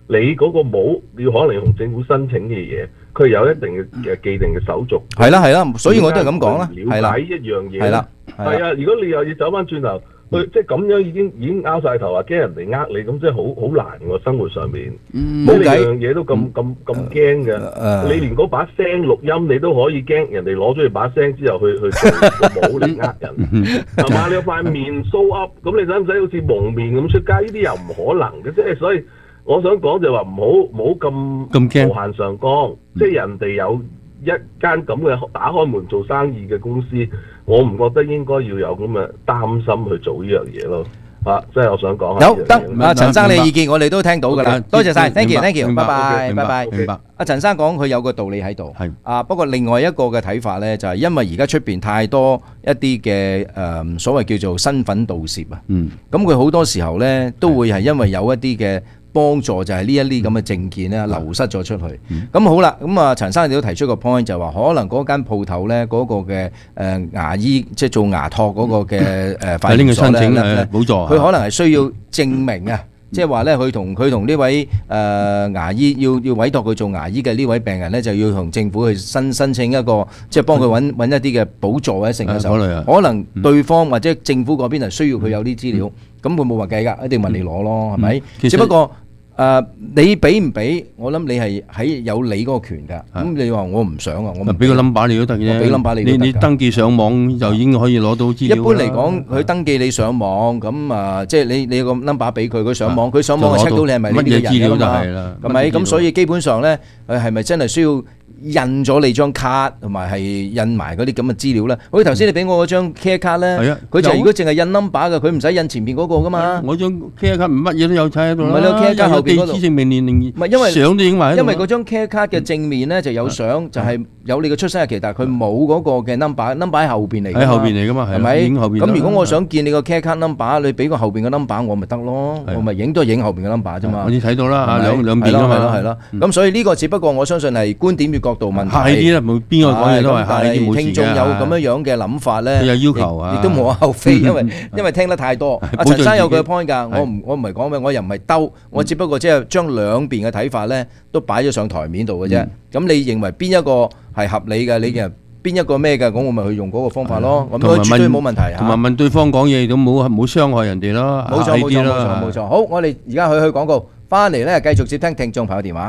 你嗰個冇，你要可能要同政府申請嘅嘢，佢有一定嘅嘅既定嘅手續。 係啦係啦，所以我都係咁講啦。 了解一樣嘢。 係啦。 係啊，如果你又要走翻轉頭。佢即係咁樣已經已經拗晒頭話驚人哋呃你，咁即係好好難喎生活上面。冇計，樣嘢都咁咁咁驚嘅。你連嗰把聲錄音你都可以驚人哋攞咗你把聲之後去去做冇嚟呃人，係嘛？你有塊面 show up，咁你使唔使好似蒙面咁出街？呢啲又唔可能嘅，即係所以我想講就話唔好唔好咁咁驚無限上綱，即係人哋有一間咁嘅打開門做生意嘅公司。我唔覺得應該要有咁嘅擔心去做呢樣嘢咯，啊，即係我想講下。 有得阿陳生你嘅意見，我哋都聽到㗎啦，多謝晒 ，thank you，thank you，拜拜，拜拜，明白。阿陳生講佢有個道理喺度，係啊，不過另外一個嘅睇法咧，就係因為而家出邊太多一啲嘅誒所謂叫做身份盜竊啊，嗯，咁佢好多時候咧都會係因為有一啲嘅幫助就係呢一啲咁嘅證件咧流失咗出去。咁、嗯、好啦，咁啊陳生你都提出個 point 就係話，可能嗰間鋪頭咧嗰個嘅誒牙醫即係做牙托嗰個嘅誒法律所咧，補助佢可能係需要證明啊，即係話咧佢同佢同呢位誒、呃、牙醫要要委託佢做牙醫嘅呢位病人咧，就要同政府去申申請一個即係幫佢揾揾一啲嘅補助或者成嘅時候，可能對方或者政府嗰邊係需要佢有啲資料，咁佢冇話計㗎，一定問你攞咯，係、嗯、咪？只不過誒、uh, 你俾唔俾？我諗你係喺有你嗰個權㗎。咁你話我唔想啊，我俾個 number 你都得嘅。 俾 number 你，你你登記上網就已經可以攞到資料。 一般嚟講，佢登記你上網，咁啊，即係你你個 number 俾佢，佢上網，佢上網就 check 到你係咪呢啲人㗎嘛？係咪？咁所以基本上咧，佢係咪真係需要印咗你張卡同埋係印埋嗰啲咁嘅資料咧？好似頭先你俾我嗰張 care 卡咧，佢就如果淨係印 number 嘅，佢唔使印前邊嗰個㗎嘛。 我張 care 卡唔乜嘢都有睇喺度啦。 唔係你 care 卡後邊嗰度。 地址證明年齡。 唔係因為相都影埋喺度。 因為嗰張 care 卡嘅正面咧就有相，就係有你嘅出生日期，但係佢冇嗰個嘅 number，number 喺後邊嚟㗎嘛。 喺後邊嚟㗎嘛，係咪？影後邊。 咁如果我想見你個 care 卡 number，你俾個後邊嘅 number 我咪得咯，我咪影都係影後邊嘅 number 啫嘛。 我已經睇到啦，兩兩邊㗎嘛。 係咯係咯。咁所以呢個只不過我相信係觀點與角度問題。 係啲啦，冇邊個講嘢都係係啲冇事嘅。聽眾有咁樣樣嘅諗法咧， 佢有要求啊， 亦都無可厚非，因為因為聽得太多。阿陳生有佢嘅 point 㗎，我唔我唔係講咩，我又唔係兜，我只不過即係將兩邊嘅睇法咧都擺咗上台面度嘅啫。咁你認為邊一個係合理嘅？你嘅邊一個咩嘅？咁我咪去用嗰個方法咯。咁都絕對冇問題嚇。 同埋問對方講嘢都冇冇傷害人哋咯。 冇錯冇錯冇錯冇錯。好，我哋而家去去廣告，翻嚟咧繼續接聽聽眾朋友電話。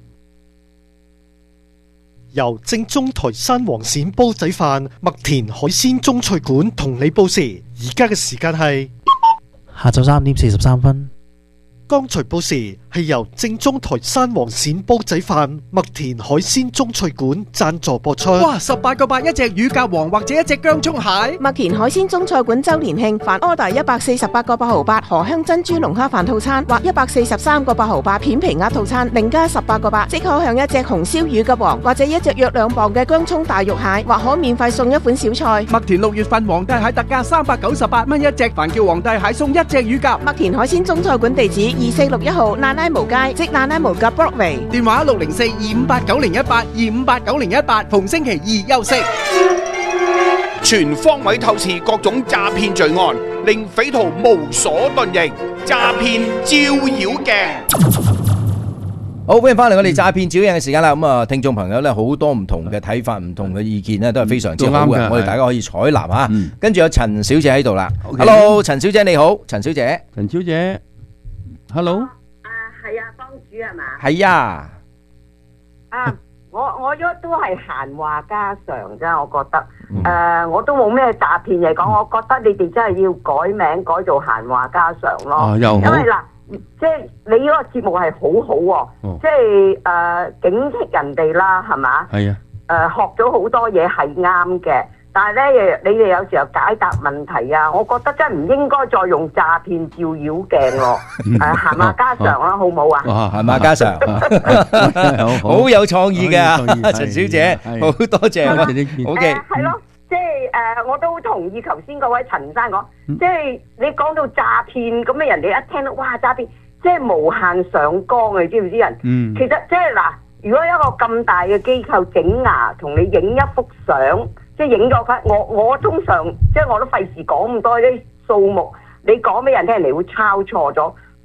由正宗台山黃鱔煲仔飯麥田海鮮中菜館同你報時，而家嘅時間係下晝三點四十三分。 剛才報時係由正宗台山黃鱔煲仔飯麥田海鮮中菜館贊助播出。 哇！十八個八一隻乳鴿王或者一隻薑蔥蟹。 麥田海鮮中菜館周年慶，凡 order 一百四十八個八毫八荷香珍珠龍蝦飯套餐或一百四十三個八毫八片皮鴨套餐，另加十八個八，即可享一隻紅燒乳鴿王或者一隻約兩磅嘅薑蔥大肉蟹，或可免費送一款小菜。 麥田六月份皇帝蟹特價三百九十八蚊一隻，凡叫皇帝蟹送一隻乳鴿。 麥田海鮮中菜館地址二四六一號奶奶毛街，即奶奶毛夾 Broadway。 電話六零四二五八九零一八二五八九零一八，逢星期二休息。 全方位透視各種詐騙罪案，令匪徒無所遁形。詐騙照妖鏡。 好，歡迎翻嚟我哋詐騙照應嘅時間啦。咁啊，聽眾朋友咧好多唔同嘅睇法、唔同嘅意見咧，都係非常之好嘅。我哋大家可以採納啊。跟住有陳小姐喺度啦。Hello， 陳小姐你好，陳小姐。 陳小姐 ，Hello。 啊，係啊，幫主係嘛？ 係啊。 啊，我我都都係閒話家常啫，我覺得。誒，我都冇咩詐騙嚟講，我覺得你哋真係要改名改做閒話家常咯。因為嗱。即係你呢個節目係好好喎，哦、即係誒、呃、警惕人哋啦，係嘛？ 係啊。誒、 呃、學咗好多嘢係啱嘅，但係咧，你哋有時候解答問題啊，我覺得真係唔應該再用詐騙照妖鏡咯。誒閒話家常啦，好唔好啊？ 哇，閒話家常，好有創意嘅陳小姐，好多謝。 O K，係咯。即係誒，我都同意頭先嗰位陳生講，即係你講到詐騙咁嘅，人哋一聽到哇詐騙，即係無限上綱啊！你知唔知人？嗯。其實即係嗱，如果一個咁大嘅機構整牙，同你影一幅相，即係影咗佢，我我通常即係我都費事講咁多啲數目，你講俾人聽，人哋會抄錯咗。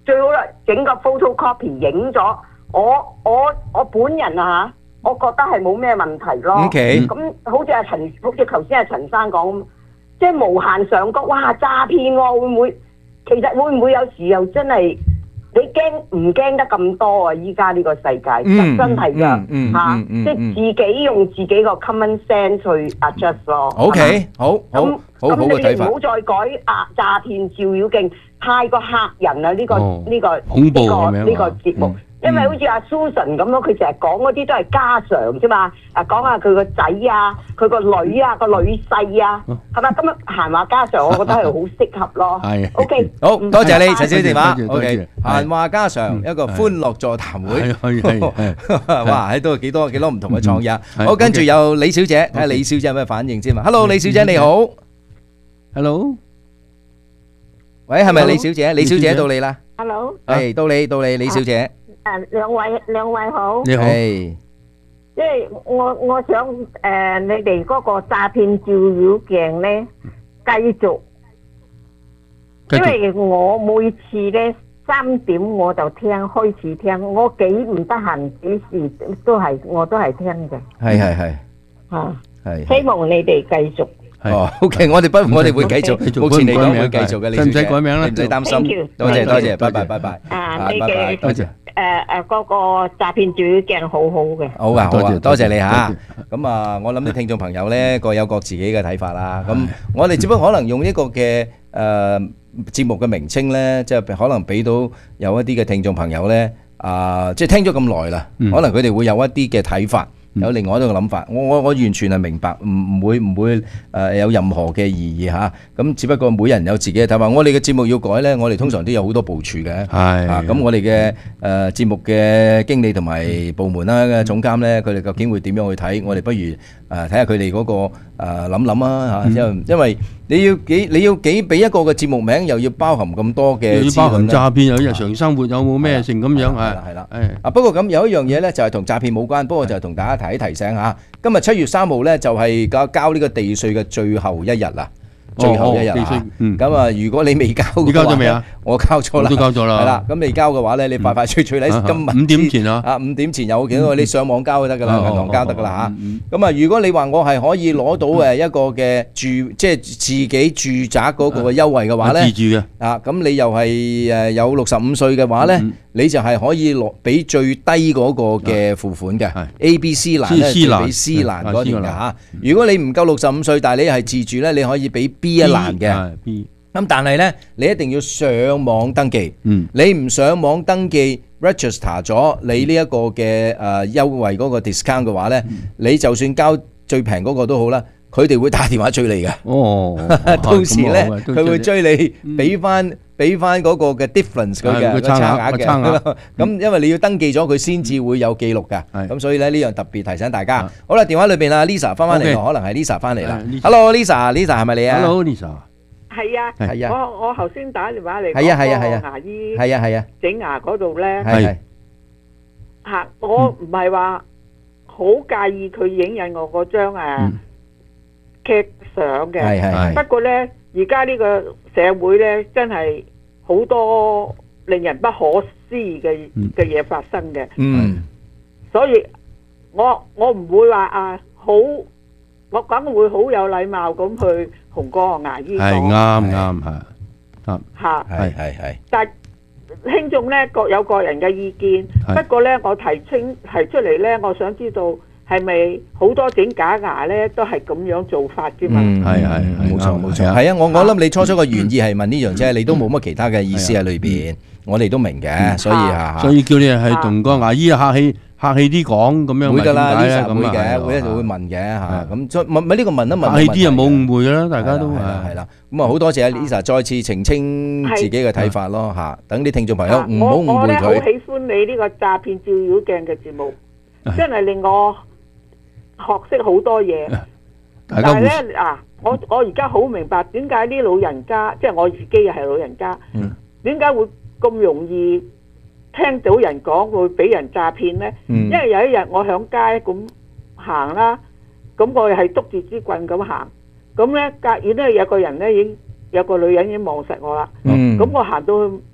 最好啦，整個 photocopy 影咗，我我我本人啊嚇，我覺得係冇咩問題咯。 OK， 咁好似阿陳，好似頭先阿陳生講咁，即係無限上綱，哇詐騙喎，會唔會？其實會唔會有時又真係你驚唔驚得咁多啊？依家呢個世界真真係㗎嚇，即係自己用自己個 common sense 去 adjust 咯。 OK，好，好，好好嘅睇法。 咁你唔好再改啊！詐騙照妖鏡太過嚇人啦！呢個呢個恐怖呢個咁樣呢個節目。因為好似阿 Susan 咁咯，佢成日講嗰啲都係家常啫嘛，啊講下佢個仔啊，佢個女啊，個女婿啊，係咪咁樣閒話家常？我覺得係好適合咯。 係 ，OK， 好多謝你陳小姐電話。 多謝 OK，閒話家常一個歡樂座談會。 係係哇，喺度幾多幾多唔同嘅創意啊！ 係好，跟住 OK 有李小姐，睇下李小姐有咩反應先嘛。Hello，李小姐你好。 Hello， 喂，係咪李小姐？李小姐到你啦。 Hello， 係到你到你李小姐。 誒兩位兩位好， 你好。 即係我我想誒、呃、你哋嗰個詐騙照妖鏡咧繼續，因為我每次咧三點我就聽開始聽，我幾唔得閒幾時都係我都係聽嘅。 係係係。 啊， 係。 希望你哋繼續。 哦，OK，我哋不，我哋會繼續，目前嚟講會繼續嘅，李小姐， 使唔使改名咧？ 唔使擔心。多謝多謝，拜拜拜拜。 啊，你嘅多謝。 誒誒嗰個詐騙照妖鏡好好嘅。 好啊好啊，多謝你嚇。咁啊，我諗啲聽眾朋友咧各有各自己嘅睇法啦。咁我哋只不過可能用一個嘅誒節目嘅名稱咧，即係可能俾到有一啲嘅聽眾朋友咧啊，即係聽咗咁耐啦，可能佢哋會有一啲嘅睇法。有另外一個諗法，我我我完全係明白，唔唔會唔會誒有任何嘅異議嚇。咁只不過每人有自己嘅睇法。我哋嘅節目要改呢，我哋通常都有好多部署嘅。係啊，咁我哋嘅誒節目嘅經理同埋部門啦嘅總監呢，佢哋究竟會點樣去睇？我哋不如誒睇下佢哋嗰個誒諗諗啊嚇。因因為你要幾你要幾俾一個嘅節目名，又要包含咁多嘅， 又要包含詐騙，有日常生活有冇咩性咁樣啊？ 係啦，啊不過咁有一樣嘢呢，就係同詐騙冇關，不過就係同大家提提醒嚇。今日七月三號呢，就係交交呢個地稅嘅最後一日啦。最後一日啊！咁啊，如果你未交嘅話， 你交咗未啊？ 我交咗啦， 我都交咗啦。 係啦，咁未交嘅話咧，你快快脆脆喺今日五點前啊， 啊五點前有幾多？你上網交就得㗎啦，銀行交得㗎啦嚇。咁啊，如果你話我係可以攞到誒一個嘅住，即係自己住宅嗰個嘅優惠嘅話咧， 自住嘅啊，咁你又係誒有六十五歲嘅話咧，你就係可以攞俾最低嗰個嘅付款嘅 A、B、C 欄咧，就俾 C 欄嗰條嘅嚇。如果你唔夠六十五歲，但係你係自住咧，你可以俾 B 一欄嘅，咁但係咧，你一定要上網登記。嗯，你唔上網登記 register 咗你呢一個嘅誒優惠嗰個 discount 嘅話咧，你就算交最平嗰個都好啦，佢哋會打電話追你嘅。哦，到時咧佢會追你，俾翻俾翻嗰個嘅 difference 佢嘅個差額嘅。咁因為你要登記咗，佢先至會有記錄㗎。咁所以咧呢樣特別提醒大家。好啦，電話裏邊啊 Lisa 翻翻嚟，可能係 Lisa 翻嚟啦。Hello Lisa，Lisa 係咪你啊 ？Hello Lisa。 係啊， 係啊， 我我頭先打電話嚟係啊係啊係啊， 牙醫係啊係啊， 整牙嗰度咧， 係嚇我唔係話好介意佢影印我嗰張誒劇相嘅，係係。不過咧，而家呢個社會咧，真係好多令人不可思議嘅嘅嘢發生嘅。嗯，所以我我唔會話啊好，我梗會好有禮貌咁去同嗰個牙醫講。係啱啱係啱嚇， 係係係。 但聽眾咧各有各人嘅意見，不過咧我提清提出嚟咧，我想知道係咪好多整假牙咧都係咁樣做法啫嘛？ 嗯，係係冇錯冇錯，係啊！我我諗你初初個原意係問呢樣啫，你都冇乜其他嘅意思喺裏邊，我哋都明嘅，所以啊， 所以叫你係同個牙醫客氣。客氣啲講咁樣， 會㗎啦，呢咁會嘅，會一定會問嘅嚇。咁再問咪呢個問一問， 客氣啲又冇誤會啦，大家都係係啦。咁啊好多謝阿 Lisa 再次澄清自己嘅睇法咯嚇。等啲聽眾朋友唔好誤會佢。 我咧好喜歡你呢個詐騙照妖鏡嘅節目，真係令我學識好多嘢。但係咧啊，我我而家好明白點解啲老人家，即係我自己又係老人家，點解會咁容易聽到人講會俾人詐騙呢？嗯、因為有一日我響街咁行啦，咁我係督住支棍咁行，咁呢隔遠呢有個人呢已經有個女人已經望實我啦，咁、嗯、我行到去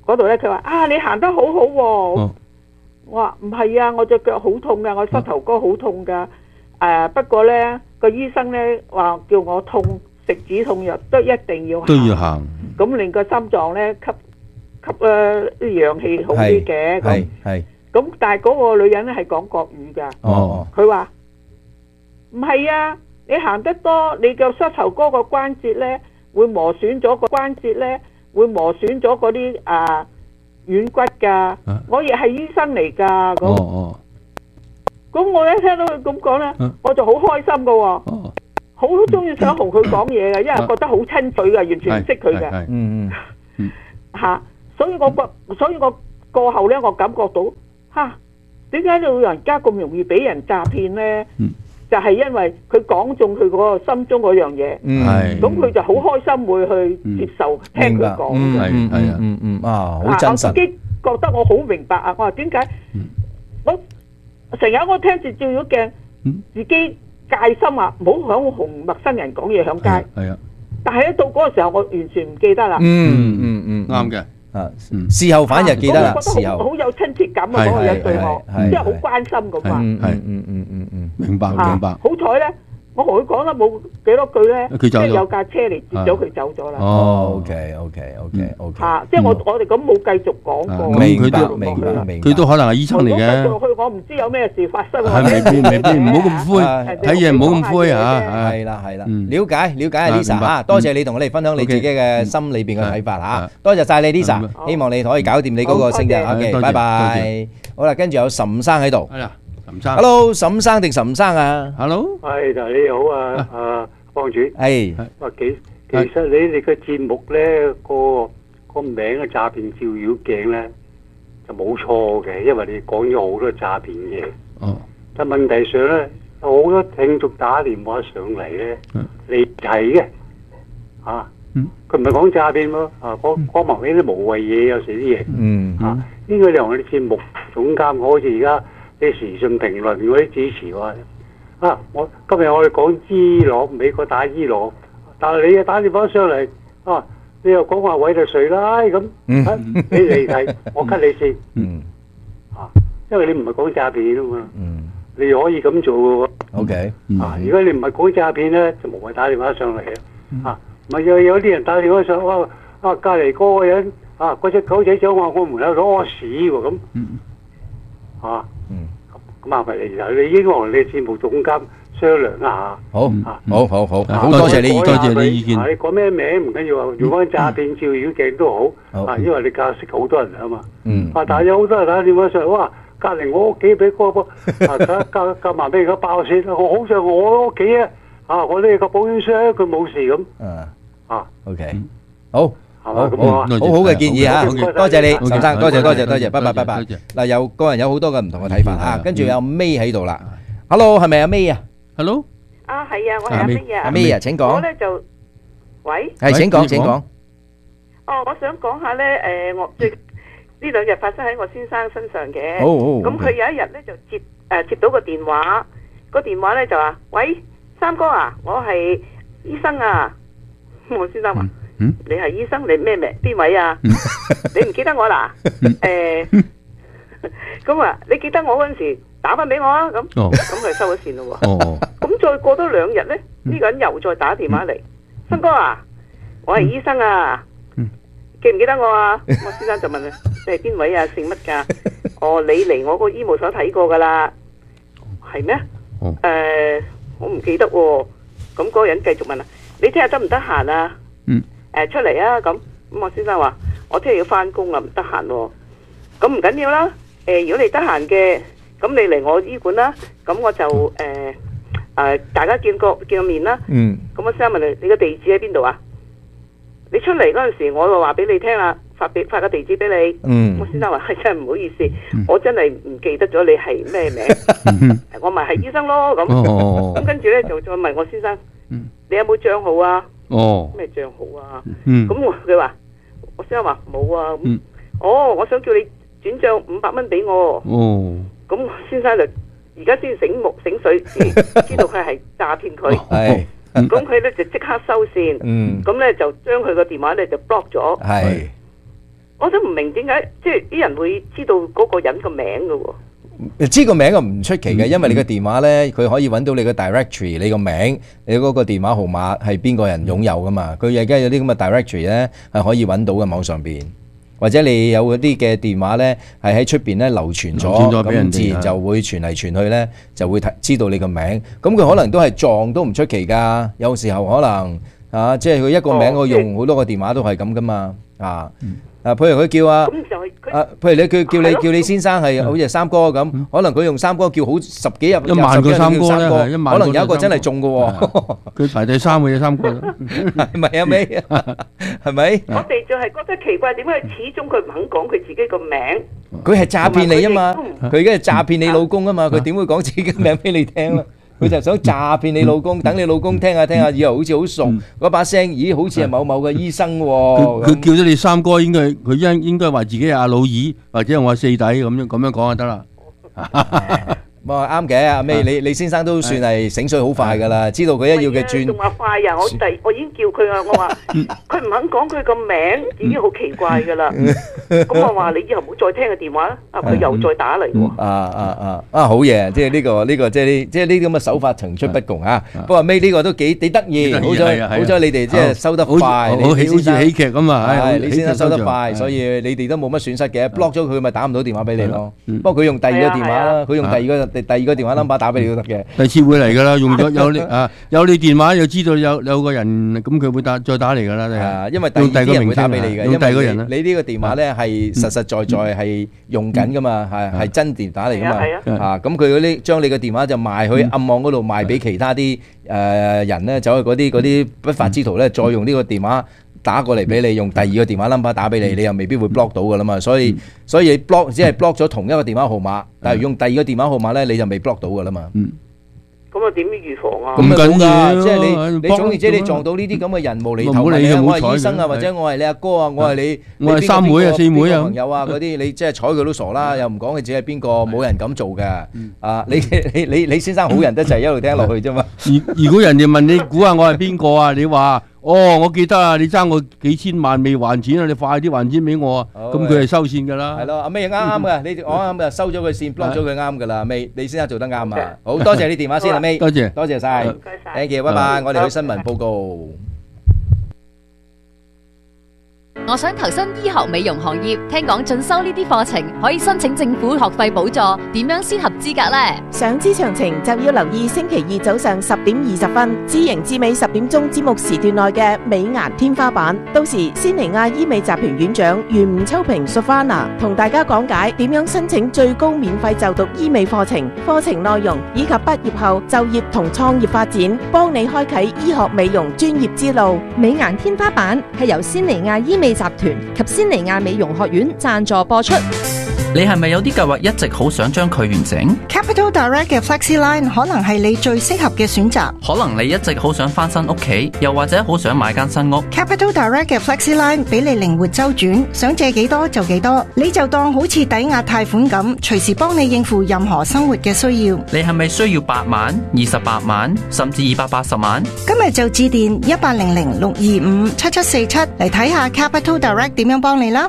嗰度咧，佢話啊你行得好好喎，我話唔係啊，我隻腳好痛噶，我膝頭哥好痛噶，誒不過咧個醫生咧話叫我痛食止痛藥都一定要都要行， 咁令個心臟咧吸吸誒啲氧氣好啲嘅，咁係咁但係嗰個女人咧係講國語噶， 哦， 佢話唔係啊，你行得多，你個膝頭哥個關節咧會磨損咗個關節咧。會磨損咗嗰啲啊軟骨㗎，我亦係醫生嚟㗎，咁咁我一聽到佢咁講咧，我就好開心㗎喎，好中意想同佢講嘢嘅，因為覺得好親嘴嘅，完全唔識佢嘅， 嗯嗯嚇，所以我覺，所以我過後咧，我感覺到嚇點解老人家咁容易俾人詐騙咧？就係因為佢講中佢嗰個心中嗰樣嘢，咁佢就好開心會去接受聽佢講嘅， 係係啊，嗯嗯啊，好真實。 我自己覺得我好明白啊！我話點解我成日我聽住照妖鏡，自己戒心啊，唔好響同陌生人講嘢響街。係啊，但係一到嗰個時候，我完全唔記得啦。 嗯嗯嗯，啱嘅。啊，事後反而記得啦，事後好有親切感啊！嗰個人對我，即係好關心咁啊。 嗯嗯嗯嗯嗯嗯， 明白明白。 好彩咧，我同佢講得冇幾多句咧，即係有架車嚟接咗佢走咗啦。 哦 ，OK OK OK OK。 嚇，即係我我哋咁冇繼續講過。 明白明白明白。 佢都可能係醫生嚟嘅。 繼續落去，我唔知有咩事發生。 係未必未必，唔好咁灰，睇嘢唔好咁灰嚇。 係啦係啦，了解了解啊 Lisa 嚇，多謝你同我哋分享你自己嘅心裏邊嘅睇法嚇，多謝曬你 Lisa，希望你可以搞掂你嗰個星日。OK，拜拜。好啦，跟住有岑生喺度。 係啦，岑生。 Hello，岑生定岑生啊 ？Hello。 係，就你好啊，啊方主。 係。 話其其實你哋嘅節目咧，個個名嘅詐騙照妖鏡咧就冇錯嘅，因為你講咗好多詐騙嘢。 哦。 但問題上咧，好多聽眾打電話上嚟咧，離題嘅，啊。佢唔係講詐騙喎，啊講講埋呢啲無謂嘢，有時啲嘢， 嗯啊應該由我哋節目總監，好似而家啲時訊評論嗰啲主持話，啊我今日我哋講伊朗，美國打伊朗，但係你又打電話上嚟，啊你又講話委內瑞拉咁，啊你離題，我 cut 你先，啊因為你唔係講詐騙啊嘛，你可以咁做嘅喎 ，OK， 啊如果你唔係講詐騙咧，就無謂打電話上嚟啊，啊。唔係有有啲人打電話上啊啊隔離嗰個人啊嗰隻狗仔想話我門口攞屎喎咁，啊咁啊咪嚟就你應該同你節目總監商量一下。 好，好好好，好多謝你意見，多謝你意見。 你講咩名唔緊要啊，用翻詐騙照妖鏡都好啊，因為你教識好多人啊嘛。嗯。啊，但係有好多人打電話上哇，隔離我屋企俾嗰個啊夾夾埋俾佢爆先，我好想我屋企啊。啊！我呢個保險箱佢冇事咁。 啊啊 ，OK，好，好，好， 咁啊， 好好嘅建議嚇，多謝你，岑生，多謝多謝多謝，拜拜拜拜。嗱，有個人有好多嘅唔同嘅睇法嚇，跟住有 May 喺度啦。Hello，係咪阿 May 啊 ？Hello， 啊係啊，我係阿 May 啊。 阿 May 啊，請講。 我咧就，喂。 係請講請講。 哦，我想講下咧，誒，我最呢兩日發生喺我先生身上嘅。 好好。 咁佢有一日咧就接誒接到個電話，個電話咧就話，喂。三哥啊，我係醫生啊！我先生話：嗯，你係醫生，你咩名？邊位啊？你唔記得我啦？誒，咁啊，你記得我嗰陣時打翻俾我啊！咁，咁佢收咗線咯喎。哦。咁再過多兩日咧，呢個人又再打電話嚟，三哥啊，我係醫生啊！記唔記得我啊？我先生就問佢：你係邊位啊？姓乜㗎？哦，你嚟我個醫務所睇過㗎啦。係咩？誒。我唔記得喎、哦，咁、那、嗰個人繼續問啦，你聽日得唔得閒啊？嗯，誒、呃、出嚟啊，咁咁我先生話，我聽日要翻工啊，唔得閒喎，咁唔緊要啦，誒、呃、如果你得閒嘅，咁你嚟我醫館啦，咁我就誒誒、呃呃、大家見個見個面啦。嗯，咁我先生問你，你個地址喺邊度啊？你出嚟嗰陣時，我就話俾你聽啦，發俾發個地址俾你。嗯，我先生話係真係唔好意思，嗯、我真係唔記得咗你係咩名。我咪係醫生咯，咁咁跟住咧就再問我先生，嗯、你有冇賬號啊？哦，咩賬號啊？咁我佢話，我先生話冇啊。嗯、哦，我想叫你轉賬五百蚊俾我。哦，咁先生就而家先醒目醒水，知知道佢係詐騙佢。係。咁佢咧就即刻收線，咁咧就將佢個電話咧就 block 咗。係， 我都唔明點解即係啲人會知道嗰個人個名嘅喎。 知個名就唔出奇嘅，因為你個電話咧，佢可以揾到你個 directory， 你個名，你嗰個電話號碼係邊個人擁有噶嘛？佢而家有啲咁嘅 directory 咧，係可以揾到嘅網上邊，或者你有嗰啲嘅電話咧，係喺出邊咧流傳咗，咁自然就會傳嚟傳去咧，就會知道你個名。咁佢可能都係撞都唔出奇㗎，有時候可能啊，即係佢一個名我用好多個電話都係咁噶嘛，啊。啊，譬如佢叫啊，啊，譬如你佢叫你叫你先生係好似三哥咁，可能佢用三哥叫好十幾日， 一萬個三哥咧， 可能有一個真係中嘅喎。 佢排第三嘅三哥， 係咪啊？尾係咪？ 我哋就係覺得奇怪，點解始終佢唔肯講佢自己個名？ 佢係詐騙你啊嘛！佢而家係詐騙你老公啊嘛！佢點會講自己嘅名俾你聽咧？佢就想詐騙你老公，等你老公聽下聽下，以後好似好熟嗰把聲，咦，好似係某某嘅醫生喎。 佢佢叫咗你三哥，應該佢應應該話自己係阿老二，或者係我四弟咁樣咁樣講就得啦。 哇， 啱嘅，阿 May，你你先生都算係醒水好快噶啦，知道佢一要嘅轉。 仲話快啊！我第我已經叫佢啊，我話佢唔肯講佢個名，已經好奇怪噶啦。咁我話你以後唔好再聽個電話啦。啊，佢又再打嚟喎。 啊啊啊啊！好嘢，即係呢個呢個即係呢即係呢啲咁嘅手法層出不窮啊。不過 May 呢個都幾幾得意，好彩好彩你哋即係收得快， 好似喜劇咁啊！ 你先生收得快，所以你哋都冇乜損失嘅。block 咗佢咪打唔到電話俾你咯。不過佢用第二個電話啦，佢用第二個。第二個電話 number 打俾你都得嘅， 第次會嚟噶啦，用咗有你啊，有你電話又知道有有個人，咁佢會打再打嚟噶啦， 係因為第二啲人會打俾你嘅， 用第二個人啦。 你呢個電話咧係實實在在係用緊噶嘛，係係真電打嚟噶嘛，啊咁佢嗰啲將你個電話就賣去暗網嗰度賣俾其他啲誒人咧，走去嗰啲嗰啲不法之徒咧，再用呢個電話打過嚟俾你，用第二個電話 number 打俾你，你又未必會 block 到噶啦嘛，所以所以 block 只係 block 咗同一個電話號碼，但係用第二個電話號碼咧，你就未 block 到噶啦嘛。 咁啊點預防啊？ 咁緊要，即係你你總言之，你撞到呢啲咁嘅人無厘頭嘅，我係醫生啊，或者我係你阿哥啊，我係你， 我係三妹啊、四妹啊朋友啊嗰啲，你即係睬佢都傻啦，又唔講佢自己係邊個，冇人咁做嘅。啊，你你你你先生好人得滯，一路聽落去啫嘛。 如如果人哋問你估下我係邊個啊，你話哦，我記得啊，你爭我幾千萬未還錢啊，你快啲還錢俾我啊。咁佢係收線㗎啦。 係咯，阿 May 啱啱嘅，你我啱就收咗佢線 block 咗佢啱㗎啦。阿 May，你先生做得啱啊。好多謝你電話先，阿 May。 多謝， 多謝晒。Thank you，拜拜。我哋去新聞報告。 我想投身醫學美容行業，聽講進修呢啲課程可以申請政府學費補助，點樣先合資格呢？ 想知詳情就要留意星期二早上十點二十分，知盈至美十點鐘節目時段內嘅美顏天花板。到時仙尼亞醫美集團院長袁吳秋平 Sofana 同大家講解點樣申請最高免費就讀醫美課程、課程內容以及畢業後就業同創業發展，幫你開啟醫學美容專業之路。 美顏天花板係由仙尼亞醫美集團及仙尼亞美容學院贊助播出。 你係咪有啲計劃一直好想將佢完成？ Capital Direct 嘅 FlexiLine 可能係你最適合嘅選擇。 可能你一直好想翻新屋企，又或者好想買間新屋。 Capital Direct 嘅 FlexiLine 俾你靈活周轉，想借幾多就幾多，你就當好似抵押貸款咁，隨時幫你應付任何生活嘅需要。 你係咪需要八萬、二十八萬，甚至二百八十萬？ 今日就致電一八零零六二五七七四七嚟睇下 Capital Direct 點樣幫你啦。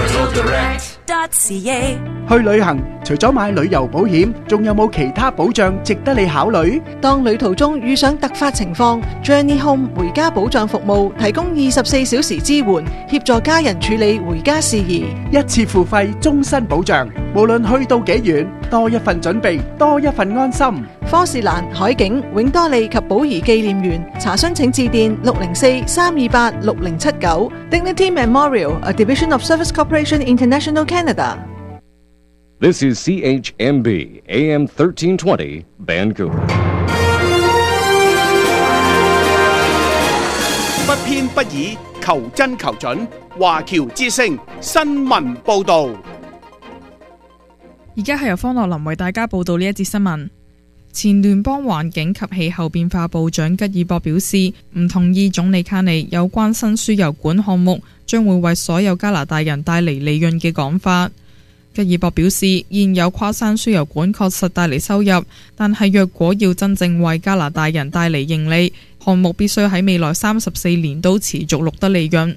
去旅行除咗買旅遊保險，仲有冇其他保障值得你考慮？ 當旅途中遇上突發情況 ，Journey Home 回家保障服務提供二十四小時支援，協助家人處理回家事宜， 一次付費，終身保障。無論去到幾遠，多一份準備，多一份安心。 科士蘭、海景、永多利及寶儀紀念園查詢請致電六零四三二八六零七九。Dignity Memorial, a division of Service Corporation International Canada. This is C H M B A M thirteen twenty Vancouver. 不偏不倚，求真求準。華僑之聲新聞報導。 而家係由方樂林為大家報道呢一節新聞。前聯邦環境及氣候變化部長吉爾博表示，唔同意總理卡尼有關新輸油管項目將會為所有加拿大人帶嚟利潤嘅講法。吉爾博表示，現有跨山輸油管確實帶嚟收入，但係若果要真正為加拿大人帶嚟盈利，項目必須喺未來三十四年都持續錄得利潤。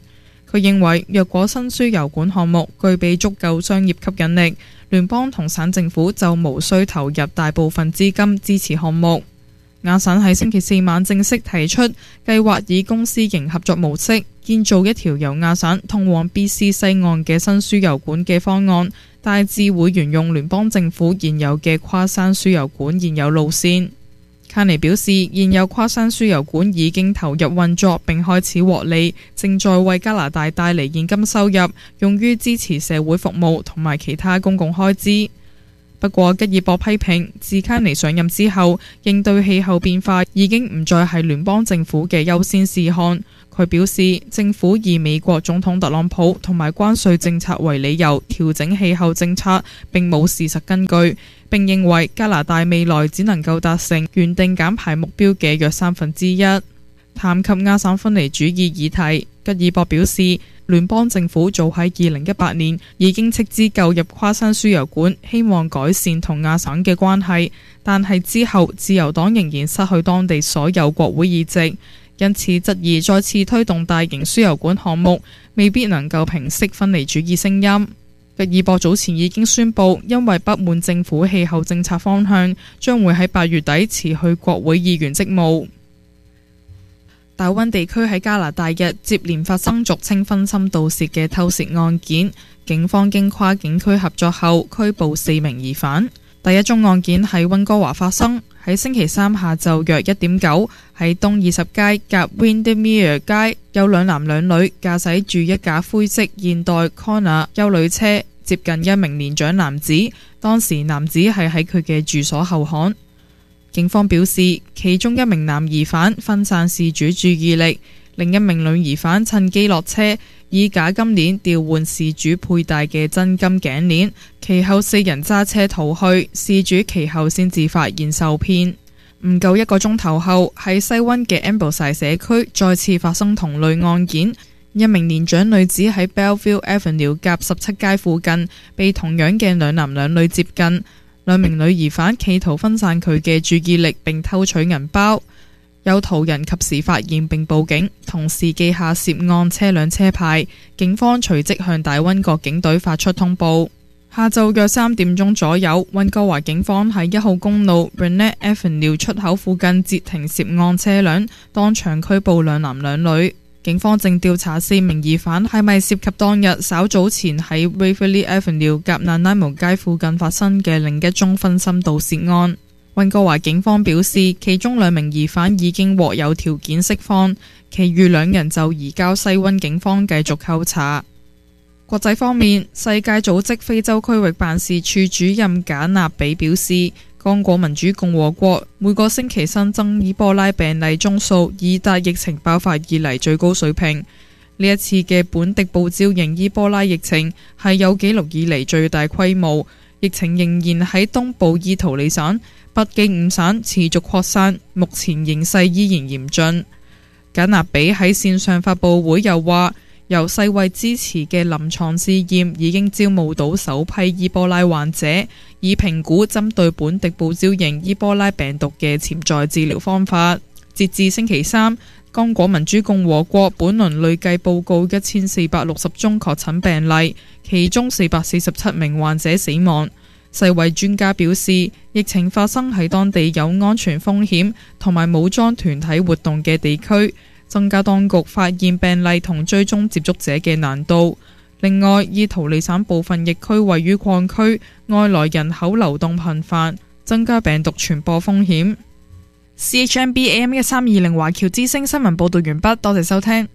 佢認為，若果新輸油管項目具備足夠商業吸引力，聯邦同省政府就無需投入大部分資金支持項目。亞省喺星期四晚正式提出計劃，以公私營合作模式建造一條由亞省通往 B C 西岸嘅新輸油管嘅方案，大致會沿用聯邦政府現有嘅跨山輸油管現有路線。卡尼表示，現有跨山輸油管已經投入運作並開始獲利，正在為加拿大帶嚟現金收入，用於支持社會服務同埋其他公共開支。不過，吉爾博批評，自卡尼上任之後，應對氣候變化已經唔再係聯邦政府嘅優先事項。佢表示，政府以美國總統特朗普同埋關稅政策為理由調整氣候政策，並冇事實根據。並認為加拿大未來只能夠達成原定減排目標嘅約三分之一。談及亞省分離主義議題，吉爾博表示，聯邦政府早喺二零一八年已經斥資購入跨山輸油管，希望改善同亞省嘅關係，但係之後自由黨仍然失去當地所有國會議席，因此質疑再次推動大型輸油管項目未必能夠平息分離主義聲音。吉爾博早前已經宣布，因為不滿政府氣候政策方向，將會喺八月底辭去國會議員職務。大溫地區喺加拿大日接連發生俗稱分心盜竊嘅偷竊案件，警方經跨警區合作後拘捕四名疑犯。第一宗案件喺溫哥華發生，喺星期三下晝約一點九，喺東二十街夾 Windermere 街，有兩男兩女駕駛住一架灰色現代 Kona 休旅車接近一名年長男子，當時男子係喺佢嘅住所後巷。警方表示，其中一名男疑犯分散事主注意力，另一名女疑犯趁機落車，以假金鏈調換事主佩戴嘅真金頸鏈，其後四人揸車逃去，事主其後先至發現受騙。唔夠一個鐘頭後，喺西溫嘅 Ambleside 社區再次發生同類案件，一名年長女子喺 Belleville Avenue 夾十七街附近被同樣嘅兩男兩女接近，兩名女疑犯企圖分散佢嘅注意力並偷取銀包，有途人及時發現並報警，同時記下涉案車輛車牌。警方隨即向大溫國警隊發出通報。下晝約三點鐘左右，溫哥華警方喺一號公路 Burnett Avenue 出口附近截停涉案車輛，當場拘捕兩男兩女。警方正調查四名疑犯係咪涉及當日稍早前喺 Waverley Avenue 夾 Nanaimo 街附近發生嘅另一宗分心盜竊案。溫哥華警方表示，其中兩名疑犯已經獲有條件釋放，其餘兩人就移交西溫警方繼續扣查。國際方面，世界組織非洲區域辦事處主任賈納比表示，剛果民主共和國每個星期新增伊波拉病例宗數已達疫情爆發以嚟最高水平。呢一次嘅本地報招型伊波拉疫情係有紀錄以嚟最大規模，疫情仍然喺東部伊圖里省、北京五省持續擴散，目前形勢依然嚴峻。賈納比喺線上發佈會又話，由世衛支持嘅臨床試驗已經招募到首批伊波拉患者，以評估針對本地報招型伊波拉病毒嘅潛在治療方法。截至星期三，剛果民主共和國本輪累計報告一千四百六十宗確診病例，其中四百四十七名患者死亡。世衛專家表示，疫情發生喺當地有安全風險同埋武裝團體活動嘅地區，增加當局發現病例同追蹤接觸者嘅難度。另外，伊圖里省部分疫區位於礦區，外來人口流動頻繁，增加病毒傳播風險。C H M B A M 一三二零華僑之聲新聞報道完畢，多謝收聽。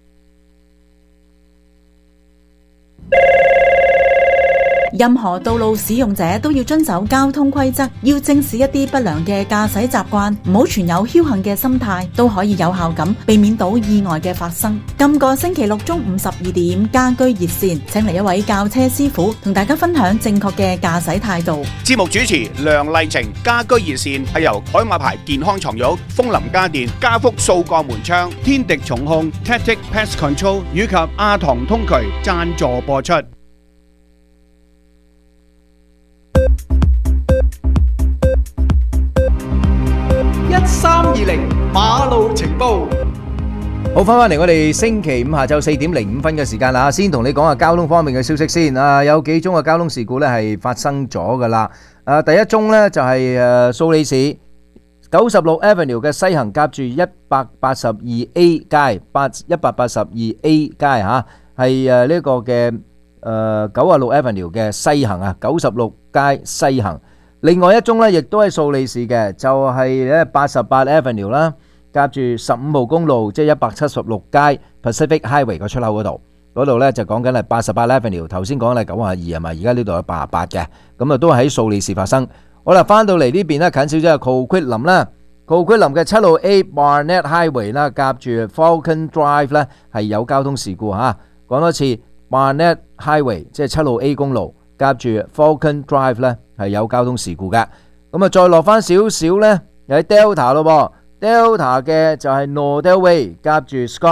任何道路使用者都要遵守交通規則，要正視一啲不良嘅駕駛習慣，唔好存有僥倖嘅心態，都可以有效咁避免到意外嘅發生。今個星期六中午十二點，家居熱線請嚟一位教車師傅同大家分享正確嘅駕駛態度。 節目主持梁麗晴，家居熱線係由海馬牌健康床褥、楓林家電、家福掃鋼門窗、天敵重控、Tactic Pest Control 以及亞堂通渠贊助播出。 一三二零馬路情報。 好，翻返嚟我哋星期五下晝四點零五分嘅時間啦，先同你講下交通方面嘅消息先。啊，有幾宗嘅交通事故呢係發生咗噶啦。啊，第一宗呢就係誒蘇黎世九十六 Avenue 嘅西行夾住一百八十二 A 街，八一百八十二 A 街嚇，係誒呢個嘅誒九十六 Avenue 嘅西行啊，九十六街西行。另外一宗呢亦都係蘇黎世嘅，就係咧八十八 Avenue 啦。夾住十五號公路，即係一百七十六街 Pacific Highway 個出口嗰度，嗰度咧就講緊係八十八 Avenue。頭先講係九十二係咪？而家呢度有八十八嘅，咁啊都係喺蘇黎世發生。好啦，翻到嚟呢邊咧近少少係 Coquitlam 啦 ，Coquitlam 嘅七號 A Barnett Highway 啦，夾住 Falcon Drive 咧係有交通事故嚇。講多次 Barnett Highway 即係七號 A 公路，夾住 Falcon Drive 咧係有交通事故嘅。咁啊再落翻少少咧，又喺 Delta 咯噃。Delta 嘅就係 Nordell Way 夾住 Scott